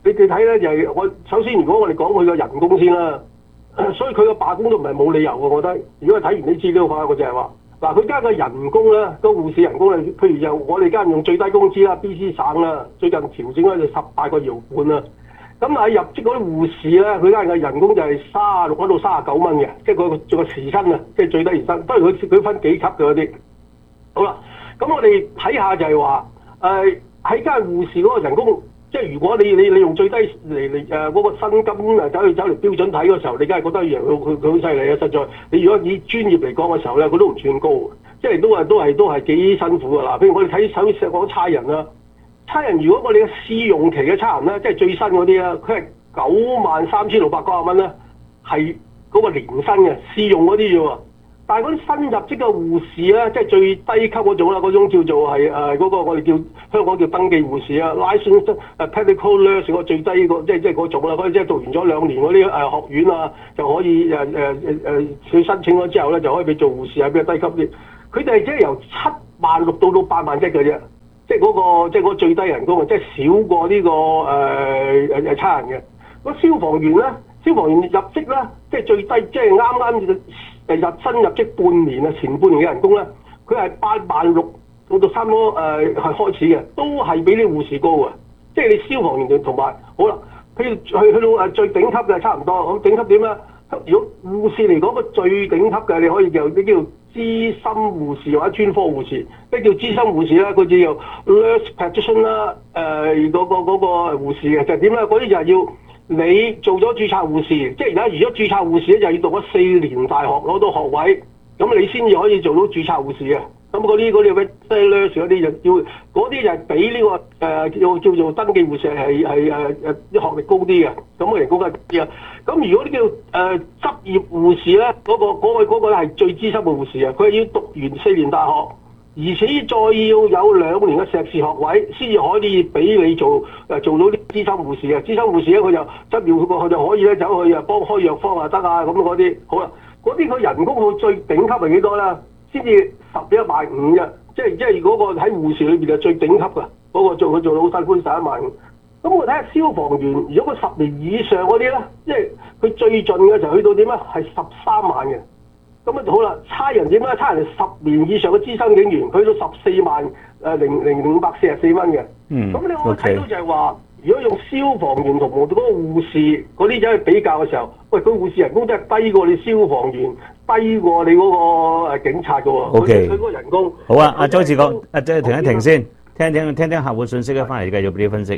你哋睇咧就係、是、我首先，如果我哋講佢個人工先啦，所以佢個罷工都唔係冇理由嘅，我覺得。如果睇完啲資料嘅話，我就係話嗱，佢加個人工咧，個護士人工咧，譬如就我哋家用最低工資啦 ，B C 省啦，最近調整咗就十八個搖半啦。咁喺入職嗰啲護士咧，佢家嘅人工就係三十六到三十九蚊嘅，即係佢個個時薪啊，即係最低時薪。當然佢佢分幾級嘅嗰啲。好啦，咁我哋睇下就係話誒喺間護士嗰個人工。即係如果你你你用最低嚟嚟誒嗰個薪金誒走去走嚟標準睇嗰時候，你梗係覺得佢佢佢好犀利啊！實在，你如果以專業嚟講嘅時候咧，佢都唔算高，即係都係都係都係幾辛苦㗎啦。譬如我哋睇首先講差人啦，差人如果我哋嘅試用期嘅差人咧，即係最新嗰啲啦，佢係九萬三千六百九十蚊咧，係嗰個年薪嘅試用嗰啲啫喎。但係嗰啲新入職嘅護士咧，即係最低級嗰種啦，嗰種叫做係誒嗰個我哋叫香港叫登記護士啊 ，license 誒 medical nurse 嗰個最低個即係即係嗰種啦，嗰啲即係讀完咗兩年嗰啲誒學院啊，就可以誒誒誒誒佢申請咗之後咧，就可以俾做護士啊，比較低級啲。佢哋係即係由七萬六到到八萬一嘅啫，即係嗰個即係嗰個最低人工啊，即係少過呢個誒誒誒差人嘅。個消防員咧，消防員入職咧，即係最低，即係啱啱。誒入新入職半年啊，前半年嘅人工咧，佢係八萬六到到差唔多誒係開始嘅，都係比啲護士高嘅。即係你消防員同埋好啦，譬如去去到誒最頂級嘅差唔多，咁頂級點咧？如果護士嚟講個最頂級嘅，你可以叫啲叫資深護士或者專科護士。咩叫資深護士咧？佢叫做 nurse practitioner 啦、呃，誒、那、嗰個嗰、那個護士嘅就係點咧？嗰啲就係要。你做咗註冊護士，即係而家如果註冊護士咧，就要讀咗四年大學攞到學位，咁你先至可以做到註冊護士嘅。咁嗰啲嗰啲咩 nurse 嗰啲就要，嗰啲就係比呢個誒叫叫做登記護士係係誒誒啲學歷高啲嘅，咁個人工係啲啊。咁如果啲叫誒、呃、執業護士咧，嗰、嗰個嗰位嗰個係最資深嘅護士啊，佢係要讀完四年大學。而且再要有兩年嘅碩士學位，先至可以俾你做誒做到啲資深護士嘅。資深護士咧，佢就執業佢就可以咧走去啊幫開藥方啊得啊咁嗰啲。好啦，嗰啲佢人工佢最頂級係幾多啦？先至十一萬五嘅，即係即係嗰個喺護士裏邊係最頂級嘅嗰個做佢做到好辛苦十一萬五。咁我睇下消防員，如果佢十年以上嗰啲咧，即係佢最盡嘅時候去到點咧？係十三萬嘅。咁啊好啦，差人點咧？差人係十年以上嘅資深警員，佢到十四萬誒零零五百四十四蚊嘅。嗯。咁你可以睇到就係話，如果用消防員同嗰個護士嗰啲走去比較嘅時候，喂，佢護士人工真係低過你消防員，低過你嗰個誒警察嘅喎。O K。佢嗰個人工。 好啊，阿周志國，啊即係停一停先，聽聽聽聽客戶信息啊，翻嚟繼續俾你分析。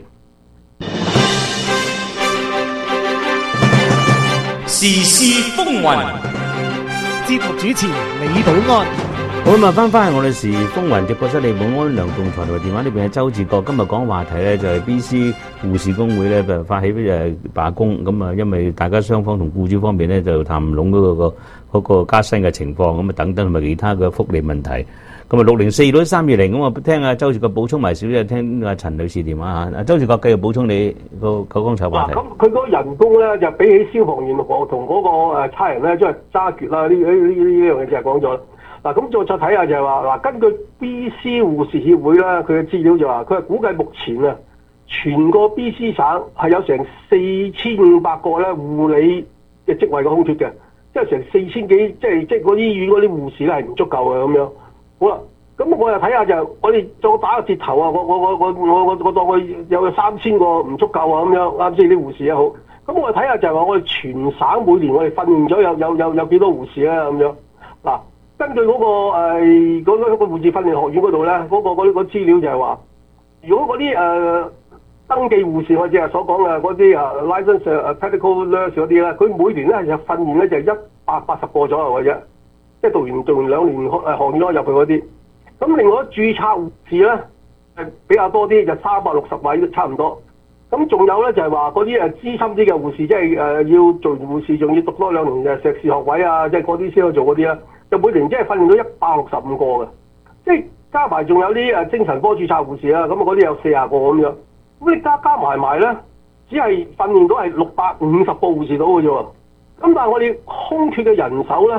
時事風雲。節目主持李寶安， 好咁啊！翻翻去我哋時風雲直播室，李寶安、梁棟才同埋電話呢邊嘅周志國。今日講話題咧就係 B C 護士工會咧就發起誒罷工，咁啊因為大家雙方同僱主方面咧就談唔攏嗰個嗰個加薪嘅情況，咁啊等等同埋其他嘅福利問題。咁啊六零四到三二零，咁啊聽下周志國補充埋少少，聽阿陳女士電話嚇。阿周志國繼續補充你個個剛才話題。 咁佢嗰個人工咧就比起消防員同同嗰個誒差人咧，即係揸決啦。呢呢呢呢樣嘢就係講咗啦。嗱，咁再再睇下就係話嗱，根據 B C 護士協會咧，佢嘅資料就話，佢係估計目前啊，全個 B C 省係有成四千五百個咧護理嘅職位嘅空缺嘅，即係成四千幾，即係即係嗰啲醫院嗰啲護士咧係唔足夠嘅咁樣。好啦，咁我又睇下就，我哋再打個折頭啊！我我我我我我我當佢有三千個唔足夠啊咁樣，啱先啲護士也好。咁我睇下就係話，我哋全省每年我哋訓練咗有有有有幾多護士咧咁樣。嗱，根據嗰、那個誒嗰、呃那個護士訓練學院嗰度咧，嗰、那個嗰啲嗰資料就係話，如果嗰啲誒登記護士我哋所講嘅嗰啲啊 license 啊 medical nurse 嗰啲咧，佢每年咧就訓練咧就一百八十個左右嘅啫。即係讀完讀完兩年學誒學院入去嗰啲，咁另外註冊護士咧誒比較多啲，就三百六十位都差唔多。咁仲有咧就係話嗰啲誒資深啲嘅護士，即係誒要做完護士，仲要讀多兩年嘅碩士學位啊，即係嗰啲先可以做嗰啲啦。就每年即係訓練到一百六十五個嘅，即係加埋仲有啲誒精神科註冊護士啦，咁啊嗰啲有四十個咁樣。咁你加加埋埋咧，只係訓練到係六百五十個護士到嘅啫喎。咁但係我哋空缺嘅人手咧，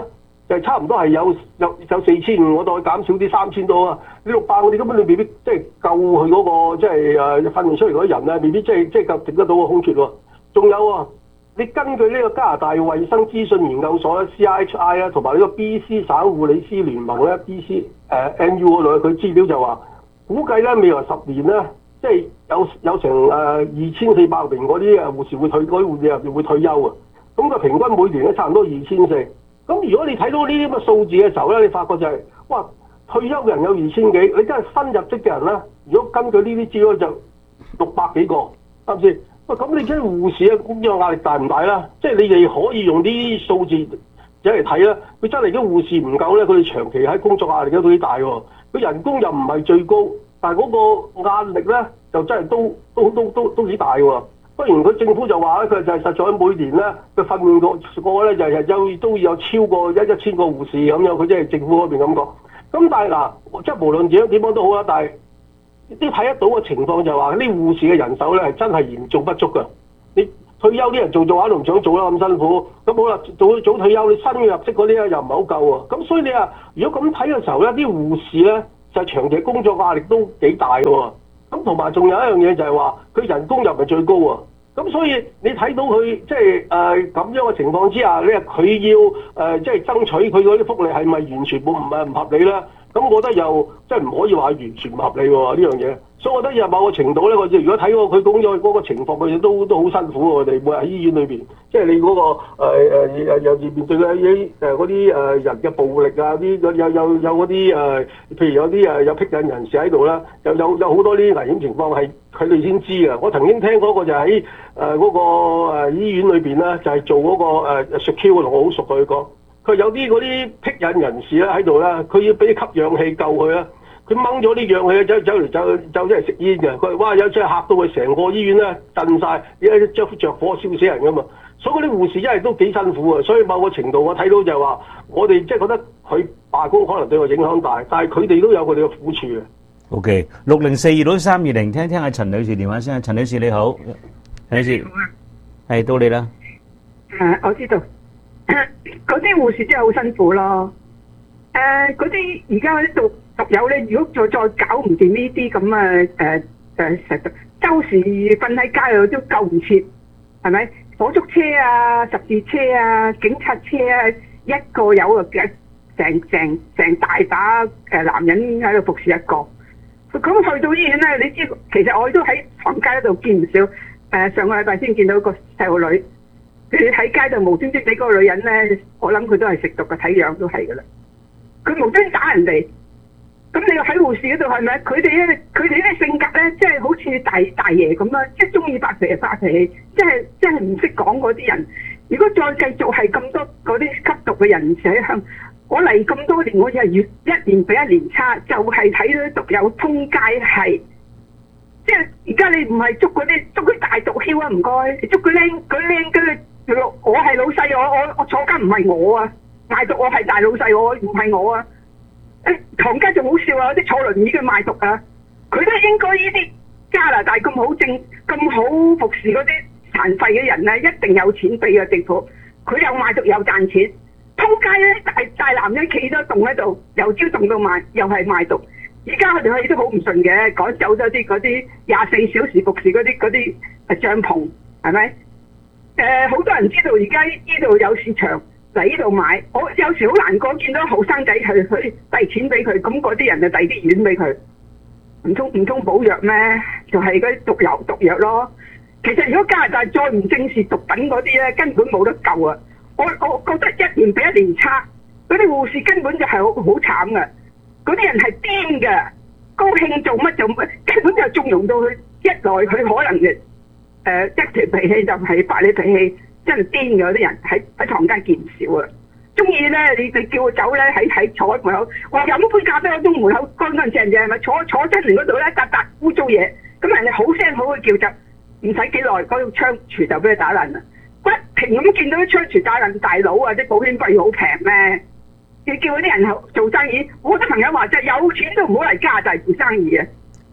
就係、是、差唔多係有有有四千五，我再減少啲三千多啊！你六百我哋根本你未必即係救佢嗰、那個即係誒訓練出嚟嗰啲人咧，未必即係即係夠頂得到個空缺喎。仲有啊，你根據呢個加拿大衛生資訊研究所咧 C I H I 啊，同埋呢個 B C 省護理師聯盟咧 B C 誒、呃、N U 嗰度，佢資料就話估計咧未來十年咧，即係有有成誒二千四百名嗰啲誒護士會退，嗰啲護士入邊會退休啊。咁佢平均每年咧差唔多二千四。咁如果你睇到呢啲咁嘅數字嘅時候咧，你發覺就係、是、哇，退休嘅人有二千幾，你真係新入職嘅人咧，如果根據呢啲資料就六百幾個，啱唔啱？喂，咁你真係護士嘅工作壓力大唔大啦？即係你哋可以用呢啲數字一嚟睇啦，佢真係啲護士唔夠咧，佢哋長期喺工作壓力都幾大喎。佢人工又唔係最高，但係嗰個壓力咧就真係都都都都都幾大喎。不然佢政府就話咧，佢就係實在每年咧，佢訓練個個咧就係有都有超過一一千個護士咁樣，佢即係政府嗰邊咁講。咁但係嗱，即係無論點樣點樣都好啦，但係啲睇得到嘅情況就係話，啲護士嘅人手咧係真係嚴重不足㗎。你退休啲人做做下都唔想做啦，咁辛苦。咁好啦，早早退休，你新嘅入職嗰啲咧又唔係好夠喎。咁所以你話，如果咁睇嘅時候咧，啲護士咧就係長期工作壓力都幾大喎。咁同埋仲有一樣嘢就係話，佢人工又唔係最高喎。咁所以你睇到佢即係誒咁樣嘅情況之下，你話佢要誒、呃、即係爭取佢嗰啲福利係咪完全冇唔係唔合理咧？咁我覺得又即係唔可以話完全唔合理喎呢樣嘢。所以我覺得有某個程度咧，我哋如果睇過佢講咗嗰個情況，佢哋都都好辛苦喎。我哋每日喺醫院裏邊，即係你嗰、那個誒誒又面對嘅啲誒嗰啲誒人嘅暴力啊，啲有有有有嗰啲誒，譬如有啲誒有僻隱人士喺度啦，有有有好多啲危險情況係佢哋先知嘅。我曾經聽過一個就喺誒嗰個誒醫院裏邊咧，就係、是、做嗰、那個誒 secure 同我好熟佢講，佢有啲嗰啲僻隱人士咧喺度咧，佢要俾吸氧器救佢啦。佢掹咗啲氧氣，走走嚟走走出嚟食煙嘅。佢話：哇！有真係嚇到佢成個醫院咧震晒，一着着火燒死人噶嘛。所以嗰啲護士真係都幾辛苦啊。所以某個程度我睇到就係話，我哋即係覺得佢罷工可能對我影響大，但係佢哋都有佢哋嘅苦處嘅。 O K， 六零四二六三二零，聽聽阿陳女士電話先。陳女士你好，陳女士，係到你啦。 誒，我知道，嗰啲護士真係好辛苦咯。誒，嗰啲而家嗰啲讀讀友咧，如果再再搞唔掂呢啲咁啊誒誒成周時瞓喺街度都救唔切，係咪？火燭車啊、十字車啊、警察車啊，一個有啊，成成成大把誒男人喺度服侍一個。咁去到醫院咧，你知其實我都喺房街度見唔少。誒、呃、上個禮拜先見到個細路女，佢喺街度無端端俾嗰個女人咧，我諗佢都係食毒嘅，睇樣都係噶啦。佢無端打人哋。咁你喺護士嗰度係咪？佢哋咧，佢哋咧性格咧，即係好似大大爺咁啦，即係中意發脾氣發脾氣，即係即係唔識講嗰啲人。如果再繼續係咁多嗰啲吸毒嘅人士喺香，我嚟咁多年，我就係越一年比一年差，就係睇到毒友通街係，即係而家你唔係捉嗰啲捉佢大毒梟啊，唔該，你捉佢僆佢僆跟住我係老細，我我我坐監唔係我啊，賣毒我係大老細，我唔係我啊。誒，唐家仲好笑啊！啲坐輪椅嘅賣毒啊，佢都係應該呢啲加拿大咁好政咁好服侍嗰啲殘廢嘅人咧，一定有錢俾嘅政府。佢又賣毒又賺錢，通街咧大大男人企咗棟喺度，由朝棟到晚，又係賣毒。而家佢哋去都好唔順嘅，趕走咗啲嗰啲廿四小時服侍嗰啲嗰啲誒帳篷，係咪？誒、呃，好多人知道而家呢度有市場。嚟呢度買，我有時好難過，見到後生仔去去遞錢俾佢，咁嗰啲人就遞啲丸俾佢，唔通唔通補藥咩？就係嗰啲毒藥毒藥咯。其實如果加拿大再唔正視毒品嗰啲咧，根本冇得救啊！我我覺得一年比一年差，嗰啲護士根本就係好好慘噶，嗰啲人係癲噶，高興做乜做乜，根本就縱容到佢一來佢可能嘅誒、呃、一條脾氣就係發你脾氣。真係癲嘅嗰啲人喺喺唐街見唔少啊！中意咧，你你叫我走咧，喺喺坐喺門口，我飲杯咖啡喺中門口乾乾淨淨，係咪坐坐出嚟嗰度咧，笪笪污糟嘢，咁人哋好聲好去叫就唔使幾耐，嗰條窗櫥就俾佢打爛啦！不停咁見到啲窗櫥打爛，大佬啊，啲保險費好平咩？你叫嗰啲人做生意，我啲朋友話就有錢都唔好嚟加拿大做生意啊！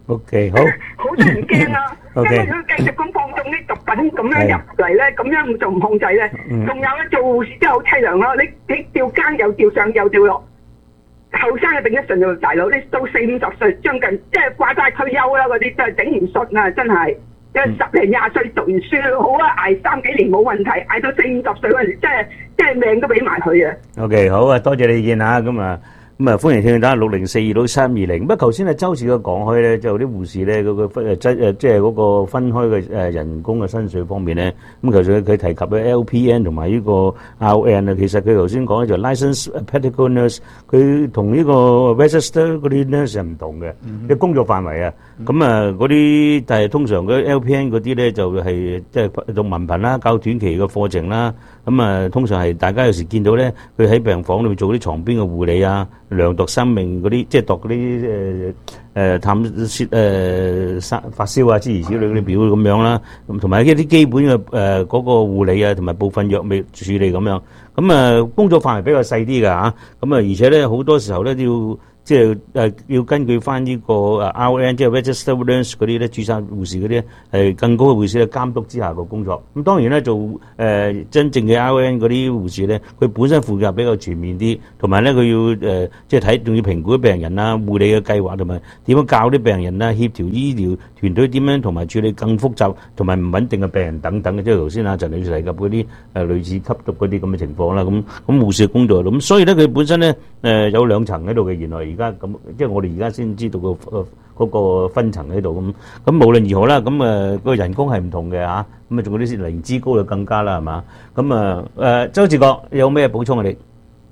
OK， 好， 好多人驚啊，因 OK 為佢繼續咁放縱啲毒品咁樣入嚟咧，咁樣就唔控制咧。 嗯仲有咧，做護士真係好凄涼咯，你你吊更又吊上又吊落，後生嘅頂得順做大佬，你到四五十歲將近即係掛晒退休啦，嗰啲真係頂唔順啊，真係。因為十零廿歲讀完書好啊，捱三幾年冇問題，捱到四五十歲嗰陣時，真係真係命都俾埋佢啊！ OK， 好啊，多謝你意見嚇，咁啊。咁啊，歡迎聽眾打六零四二六三二零。不過頭先啊，周氏嘅講開咧，就啲護士咧嗰個分誒質誒，即係嗰個分開嘅誒人工嘅薪水方面咧。咁其實佢提及嘅 L P N 同埋呢個 R N 啊，其實佢頭先講咧就 Licensed Practical Nurse，佢同呢個 Register 嗰啲 nurse 係唔同嘅，即係工作範圍啊。咁啊，嗰啲但係通常嗰 L P N 嗰啲咧就係即係讀文憑啦，較短期嘅課程啦。咁啊，通常係大家有時見到咧，佢喺病房裏面做啲床邊嘅護理啊。量度生命嗰啲，即係度嗰啲誒誒探説誒發發燒啊，諸如此類嗰啲表咁樣啦，咁同埋一啲基本嘅誒嗰個護理啊，同埋部分藥物處理咁樣。咁啊，工作範圍比較細啲㗎嚇。咁啊，而且咧好多時候咧都要。即係誒要根據翻呢個誒 R N 即係 registered nurse 嗰啲咧，註冊護士嗰啲係更高嘅護士嘅監督之下嘅工作。咁當然咧做誒、呃、真正嘅 R N 嗰啲護士咧，佢本身負責比較全面啲，同埋咧佢要誒、呃、即係睇仲要評估啲病人啦、護理嘅計劃同埋點樣教啲病人啦、協調醫療團隊點樣同埋處理更複雜同埋唔穩定嘅病人等等嘅。即係頭先阿陳女士提及嗰啲誒類似吸毒嗰啲咁嘅情況啦。咁咁護士嘅工作咁，所以咧佢本身咧誒、呃、有兩層喺度嘅。原來而家咁，即係我哋而家先知道個誒嗰個分層喺度咁。咁無論如何啦，咁誒個人工係唔同嘅嚇。咁啊，仲有啲年資高就更加啦，係嘛？咁啊誒，周志國有咩補充啊？你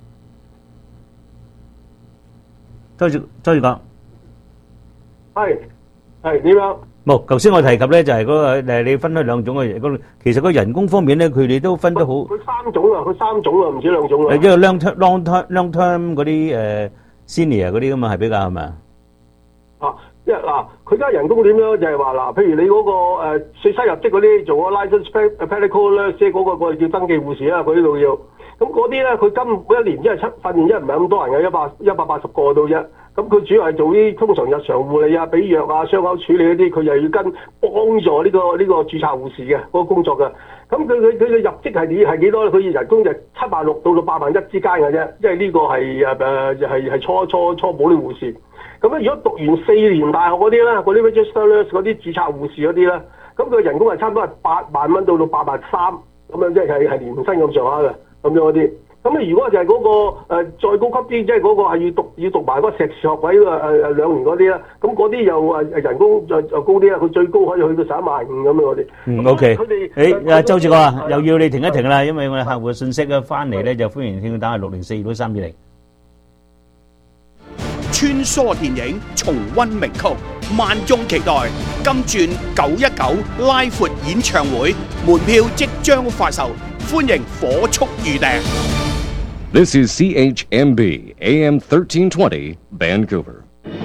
周志周志國係係點樣？ 冇，頭先我提及咧就係嗰個誒，你分開兩種嘅嗰，其實個人工方面咧，佢哋都分得好。 佢三種啊，佢三種啊，唔止兩種啊。 誒，因為 long term long term long term 嗰啲誒 senior 嗰啲咁嘛，係比較係咪啊？ 啊，因為嗱，佢而家人工點樣就係話嗱，譬如你嗰個誒最新入職嗰啲做個 license practical 咧，即係嗰個個叫登記護士啦，佢呢度要。咁嗰啲咧，佢今每一年即係出訓練，一唔係咁多人嘅，一百一百八十個到啫。咁佢主要係做啲通常日常護理啊、俾藥啊、傷口處理嗰啲，佢又要跟幫助呢、這個呢、這個註冊護士嘅嗰、那個工作嘅。咁佢佢佢嘅入職係幾係幾多咧？佢人工就七萬六到到八萬一之間嘅啫，因為呢個係誒誒係係初初初步啲護士。咁咧，如果讀完四年大學嗰啲咧，嗰啲 registered 嗰啲註冊護士嗰啲咧，咁佢人工係差唔多係八萬蚊到到八萬三咁樣，即係係年薪咁上下嘅咁樣嗰啲。咁你如果就係嗰、那個、呃、再高級啲，即係嗰個係要讀要讀埋嗰個碩士學位誒誒誒兩年嗰啲咧，咁嗰啲又誒人工就就高啲啦，佢最高可以去到十一萬五咁樣嗰啲。 嗯 ，OK。佢哋誒阿周志國啊，又要你停一停啦，因為我哋客戶嘅信息咧翻嚟咧，就歡迎聽佢打去六零四二六三二零。 穿梭電影，重溫名曲，萬眾期待金鑽九一九拉闊演唱會，門票即將發售，歡迎火速預訂。 This is C H M B A M thirteen twenty Vancouver。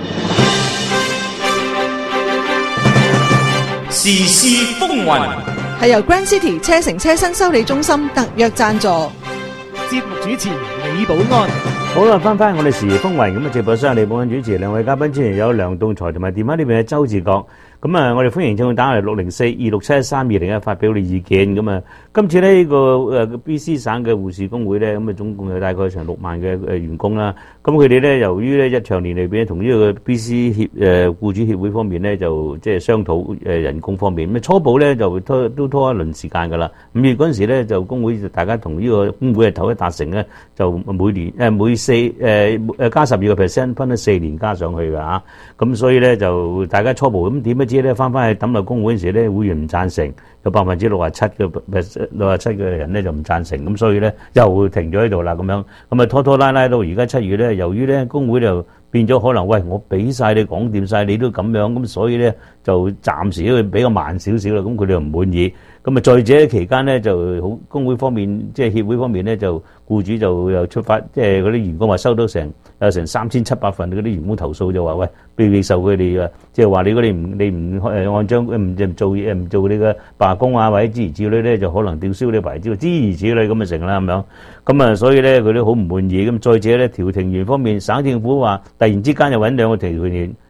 時事風雲係由 Grand City 車城車身修理中心特約贊助。 節目主持李寶安。 好啦，翻返我哋時事風雲咁啊！直播室李寶安主持，兩位嘉賓之前有梁棟才同埋電話呢邊嘅周志國。咁啊，我哋歡迎聽眾打嚟六零四二六七三二零啊，發表你意見。咁啊，今次呢個誒 B C 省嘅護士工會咧，咁啊總共有大概成六萬嘅誒員工啦。咁佢哋咧，由於咧一長年裏邊同呢個 B C 協誒僱主協會方面咧，就即係商討誒人工方面。咁初步咧就拖都拖一輪時間㗎啦。五月嗰陣時咧，就工會大家同呢個工會嘅頭一達成咧，就每年誒每四誒誒加十二個 percent 分咗四年加上去㗎嚇。咁所以咧就大家初步咁點樣知咧，翻翻去抌落工會嗰陣時咧，會員唔贊成，有百分之六十七嘅六十七嘅人咧就唔贊成，咁所以咧又停咗喺度啦咁樣，咁啊拖拖拉拉到而家七月咧，由於咧工會就變咗可能，喂我俾晒你講掂晒，你都咁樣，咁所以咧就暫時都比較慢少少啦，咁佢哋又唔滿意，咁啊再者期間咧就好工會方面即係協會方面咧就僱主就又出發，即係嗰啲員工話收到成有成三千七百份嗰啲員工投訴，就話喂被你受佢哋啊，即係話你嗰啲唔你唔誒按章唔做嘢唔做你嘅罷工啊或者諸如此類咧，就可能吊銷你牌照諸如此類咁啊成啦咁樣，咁啊所以咧佢都好唔滿意，咁再者咧調停員方面省政府話突然之間又揾兩個調停員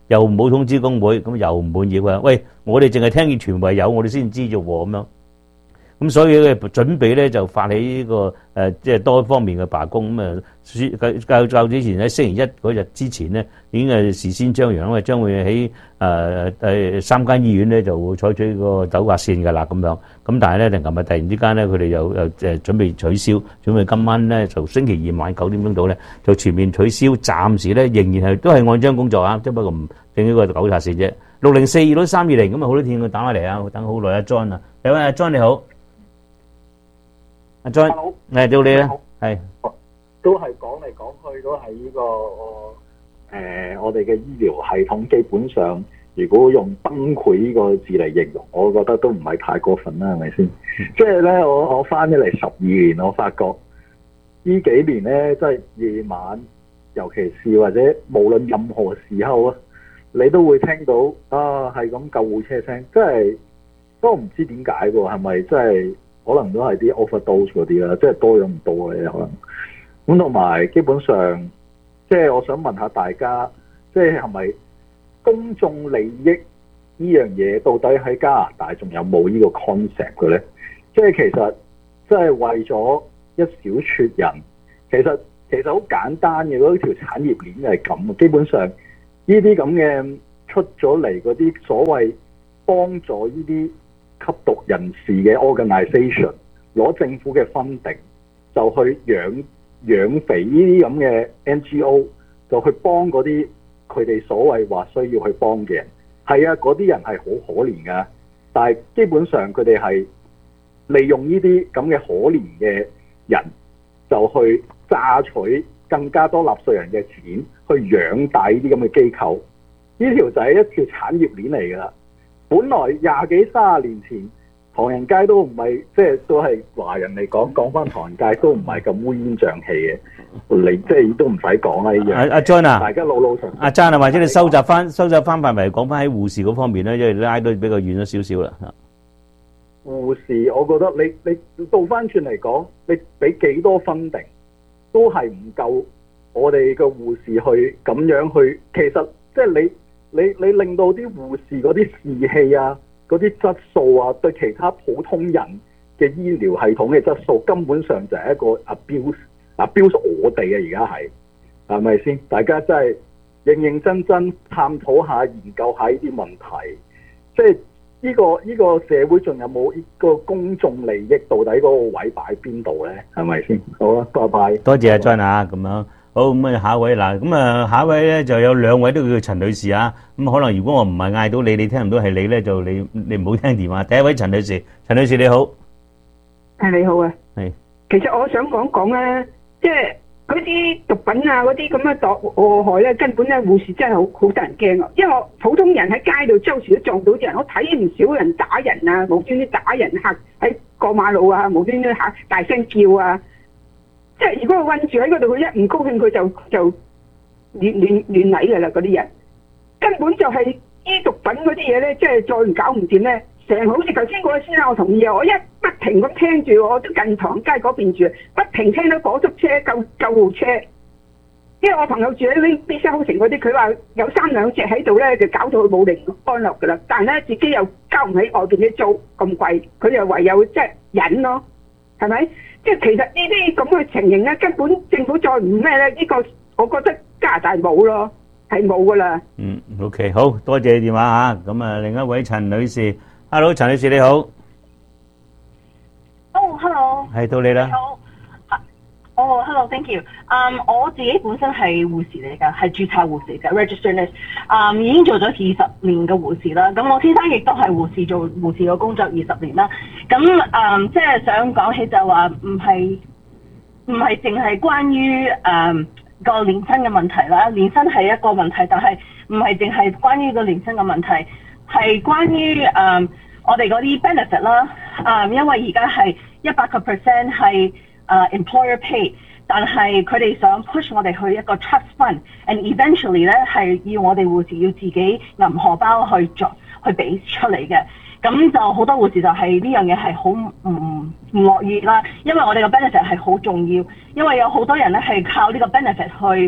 又冇通知工會，咁又唔滿意喎。喂，我哋淨係聽見傳媒有，我哋先知啫喎咁樣。咁所以咧準備咧就發起呢、這個誒、呃、即係多方面嘅罷工咁啊！較較之前喺星期一嗰日之前咧，已經係事先張揚，因為將會喺誒誒三間醫院咧就會採取個糾察線㗎啦咁樣。咁但係咧，就琴日突然之間咧，佢哋又又誒準備取消，準備今晚咧就星期二晚九點鐘到咧就全面取消。暫時咧仍然係都係按章工作啊，即不過唔定呢個糾察線啫。六零四二六三二零咁啊，好多天佢打返嚟啊，等好耐阿 John 啊，你好阿 John 你好。阿 John，誒到你啦，係都係講嚟講去都係呢、這個誒、呃，我哋嘅醫療系統基本上，如果用崩潰呢個字嚟形容，我覺得都唔係太過分啦，係咪先？即係咧，我我翻咗嚟十二年，我發覺呢幾年咧，即係夜晚，尤其是或者無論任何時候啊，你都會聽到啊，係咁救護車聲，即係都唔知點解喎，係咪即係？可能都係啲 overdose 嗰啲啦，即係多咗唔多嘅可能。咁同埋基本上，即係我想問下大家，即係係咪公眾利益呢樣嘢到底喺加拿大仲有冇呢個 concept 嘅咧？即係其實即係為咗一小撮人，其實其實好簡單嘅嗰條產業鏈係咁。基本上呢啲咁嘅出咗嚟嗰啲所謂幫助呢啲吸毒人士嘅 organisation 攞政府嘅 funding 就去養養肥呢啲咁嘅 N G O， 就去幫嗰啲佢哋所謂話需要去幫嘅人。係啊，嗰啲人係好可憐噶，但係基本上佢哋係利用呢啲咁嘅可憐嘅人，就去榨取更加多納稅人嘅錢，去養大呢啲咁嘅機構。呢條就係一條產業鏈嚟噶。本來廿幾三十年前，唐人街都唔係，即係都係華人嚟講，講翻唐人街都唔係咁烏煙瘴氣嘅。你即係都唔使講啦呢樣。阿阿 John 啊，大家老老實實。阿 John 啊，或者你收集翻收集翻範圍講翻喺護士嗰方面咧，因為拉到比較遠咗少少啦。護士，我覺得你你倒翻轉嚟講，你俾幾多分定都係唔夠我哋嘅護士去咁樣去。其實即係你。你你令到啲護士嗰啲士氣啊，嗰啲質素啊，對其他普通人嘅醫療系統嘅質素，根本上就係一個 abuse，abuse 我哋啊！而家係係咪先？大家真係認認真真探討下、研究下呢啲問題，即係呢個呢個社會仲有冇呢個公眾利益？到底嗰個位擺邊度咧？係咪先？好啦，拜拜。多謝阿 John 啊，咁樣。好，咁啊，下一位嗱，咁啊，下一位咧就有兩位都叫陳女士啊。咁可能如果我唔係嗌到你，你聽唔到係你咧，就你你唔好聽電話。第一位陳女士，陳女士你好， 係你好啊。 係。 其實我想講講咧，即係嗰啲毒品啊，嗰啲咁嘅毒禍害咧，根本咧護士真係好好得人驚啊。因為我普通人喺街度周時都撞到啲人，我睇唔少人打人啊，無端端打人嚇喺過馬路啊，無端端嚇大聲叫啊。即係如果佢困住喺嗰度，佢一唔高興佢就就亂亂亂嚟㗎啦！嗰啲人根本就係醫毒品嗰啲嘢咧，即係再唔搞唔掂咧，成好似頭先嗰位先生，我同意啊！我一不停咁聽住，我都近唐街嗰邊住，不停聽到火燭車、救救護車。因為我朋友住喺呢邊西口城嗰啲，佢話有三兩隻喺度咧，就搞到佢冇寧安樂㗎啦。但係咧，自己又交唔起外邊啲租咁貴，佢又唯有即係忍咯，係咪？即係其實呢啲咁嘅情形咧，根本政府再唔咩咧，呢個我覺得加拿大冇咯，係冇噶啦。 嗯 ，OK，好多謝電話嚇。咁啊，另一位陳女士 ，Hello， 陳女士你好。 哦，Hello。 係到你啦。 你好。哦，Hello，Thank you。嗯，我自己本身係護士嚟㗎，係註冊護士嚟㗎 ，registered nurse。嗯，已經做咗二十年嘅護士啦。咁我先生亦都係護士，做護士嘅工作二十年啦。咁嗯，即係想講起就話唔係唔係淨係關於誒個年薪嘅問題啦。年薪係一個問題，但係唔係淨係關於個年薪嘅問題，係關於誒、嗯、我哋嗰啲 benefit 啦。誒，因為而家係一百個 percent 係。誒、uh, employer pay， 但係佢哋想 push 我哋去一個 trust fund，and eventually 咧係要我哋護士要自己銀荷包去做去俾出嚟嘅，咁就好多護士就係呢樣嘢係好唔唔樂意啦，因為我哋個 benefit 係好重要，因為有好多人咧係靠呢個 benefit 去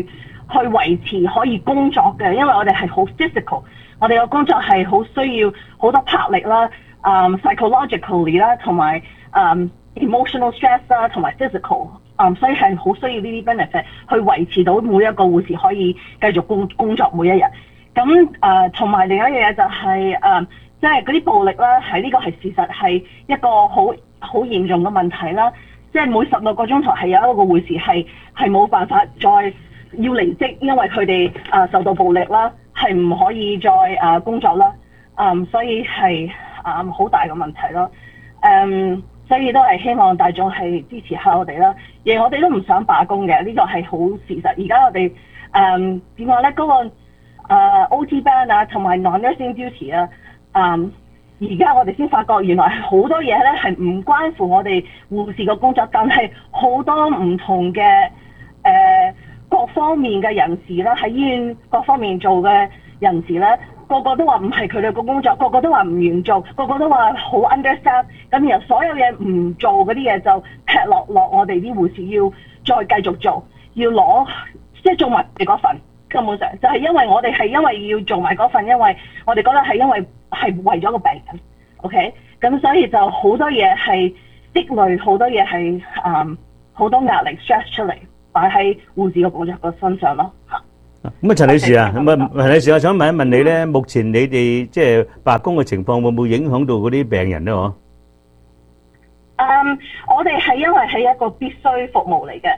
去維持可以工作嘅，因為我哋係好 physical， 我哋嘅工作係好需要好多魄力啦、um, ，psychologically 啦，同埋誒 emotional stress 啦，同埋 physical， 嗯，所以係好需要呢啲 benefit 去維持到每一個護士可以繼續工工作每一日。咁誒，同、呃、埋另一樣嘢就係、是、誒。呃即係嗰啲暴力啦，係呢個係事實，係一個好好嚴重嘅問題啦。即係每十六個鐘頭係有一個護士係係冇辦法再要離職，因為佢哋誒受到暴力啦，係唔可以再誒、呃、工作啦。嗯，所以係誒好大嘅問題咯。嗯，所以都係希望大眾係支持下我哋啦。而我哋都唔想罷工嘅，呢、這個係好事實。而家我哋誒點講咧？嗰、那個誒、呃、O T ban 啊，同埋 non-nursing duty 啊。嗯，而家我哋先發覺原來係好多嘢咧係唔關乎我哋護士嘅工作，但係好多唔同嘅誒、呃、各方面嘅人士啦，喺醫院各方面做嘅人士咧，個個都話唔係佢哋嘅工作，個個都話唔願做，個個都話好 understaff， 咁然後所有嘢唔做嗰啲嘢就劈落落我哋啲護士要再繼續做，要攞即係做埋你嗰份。根本上就係因為我哋係因為要做埋嗰份，因為我哋覺得係因為係為咗個病人 ，OK， 咁所以就好多嘢係積累，好多嘢係誒好多壓力 stress 出嚟，擺喺護士嘅工作嘅身上咯。 咁啊，陳女士啊，咁啊，陳女士，我想問一問你咧，目前你哋即係罷工嘅情況會唔會影響到嗰啲病人咧？嗬？ 嗯，我哋係因為係一個必須服務嚟嘅，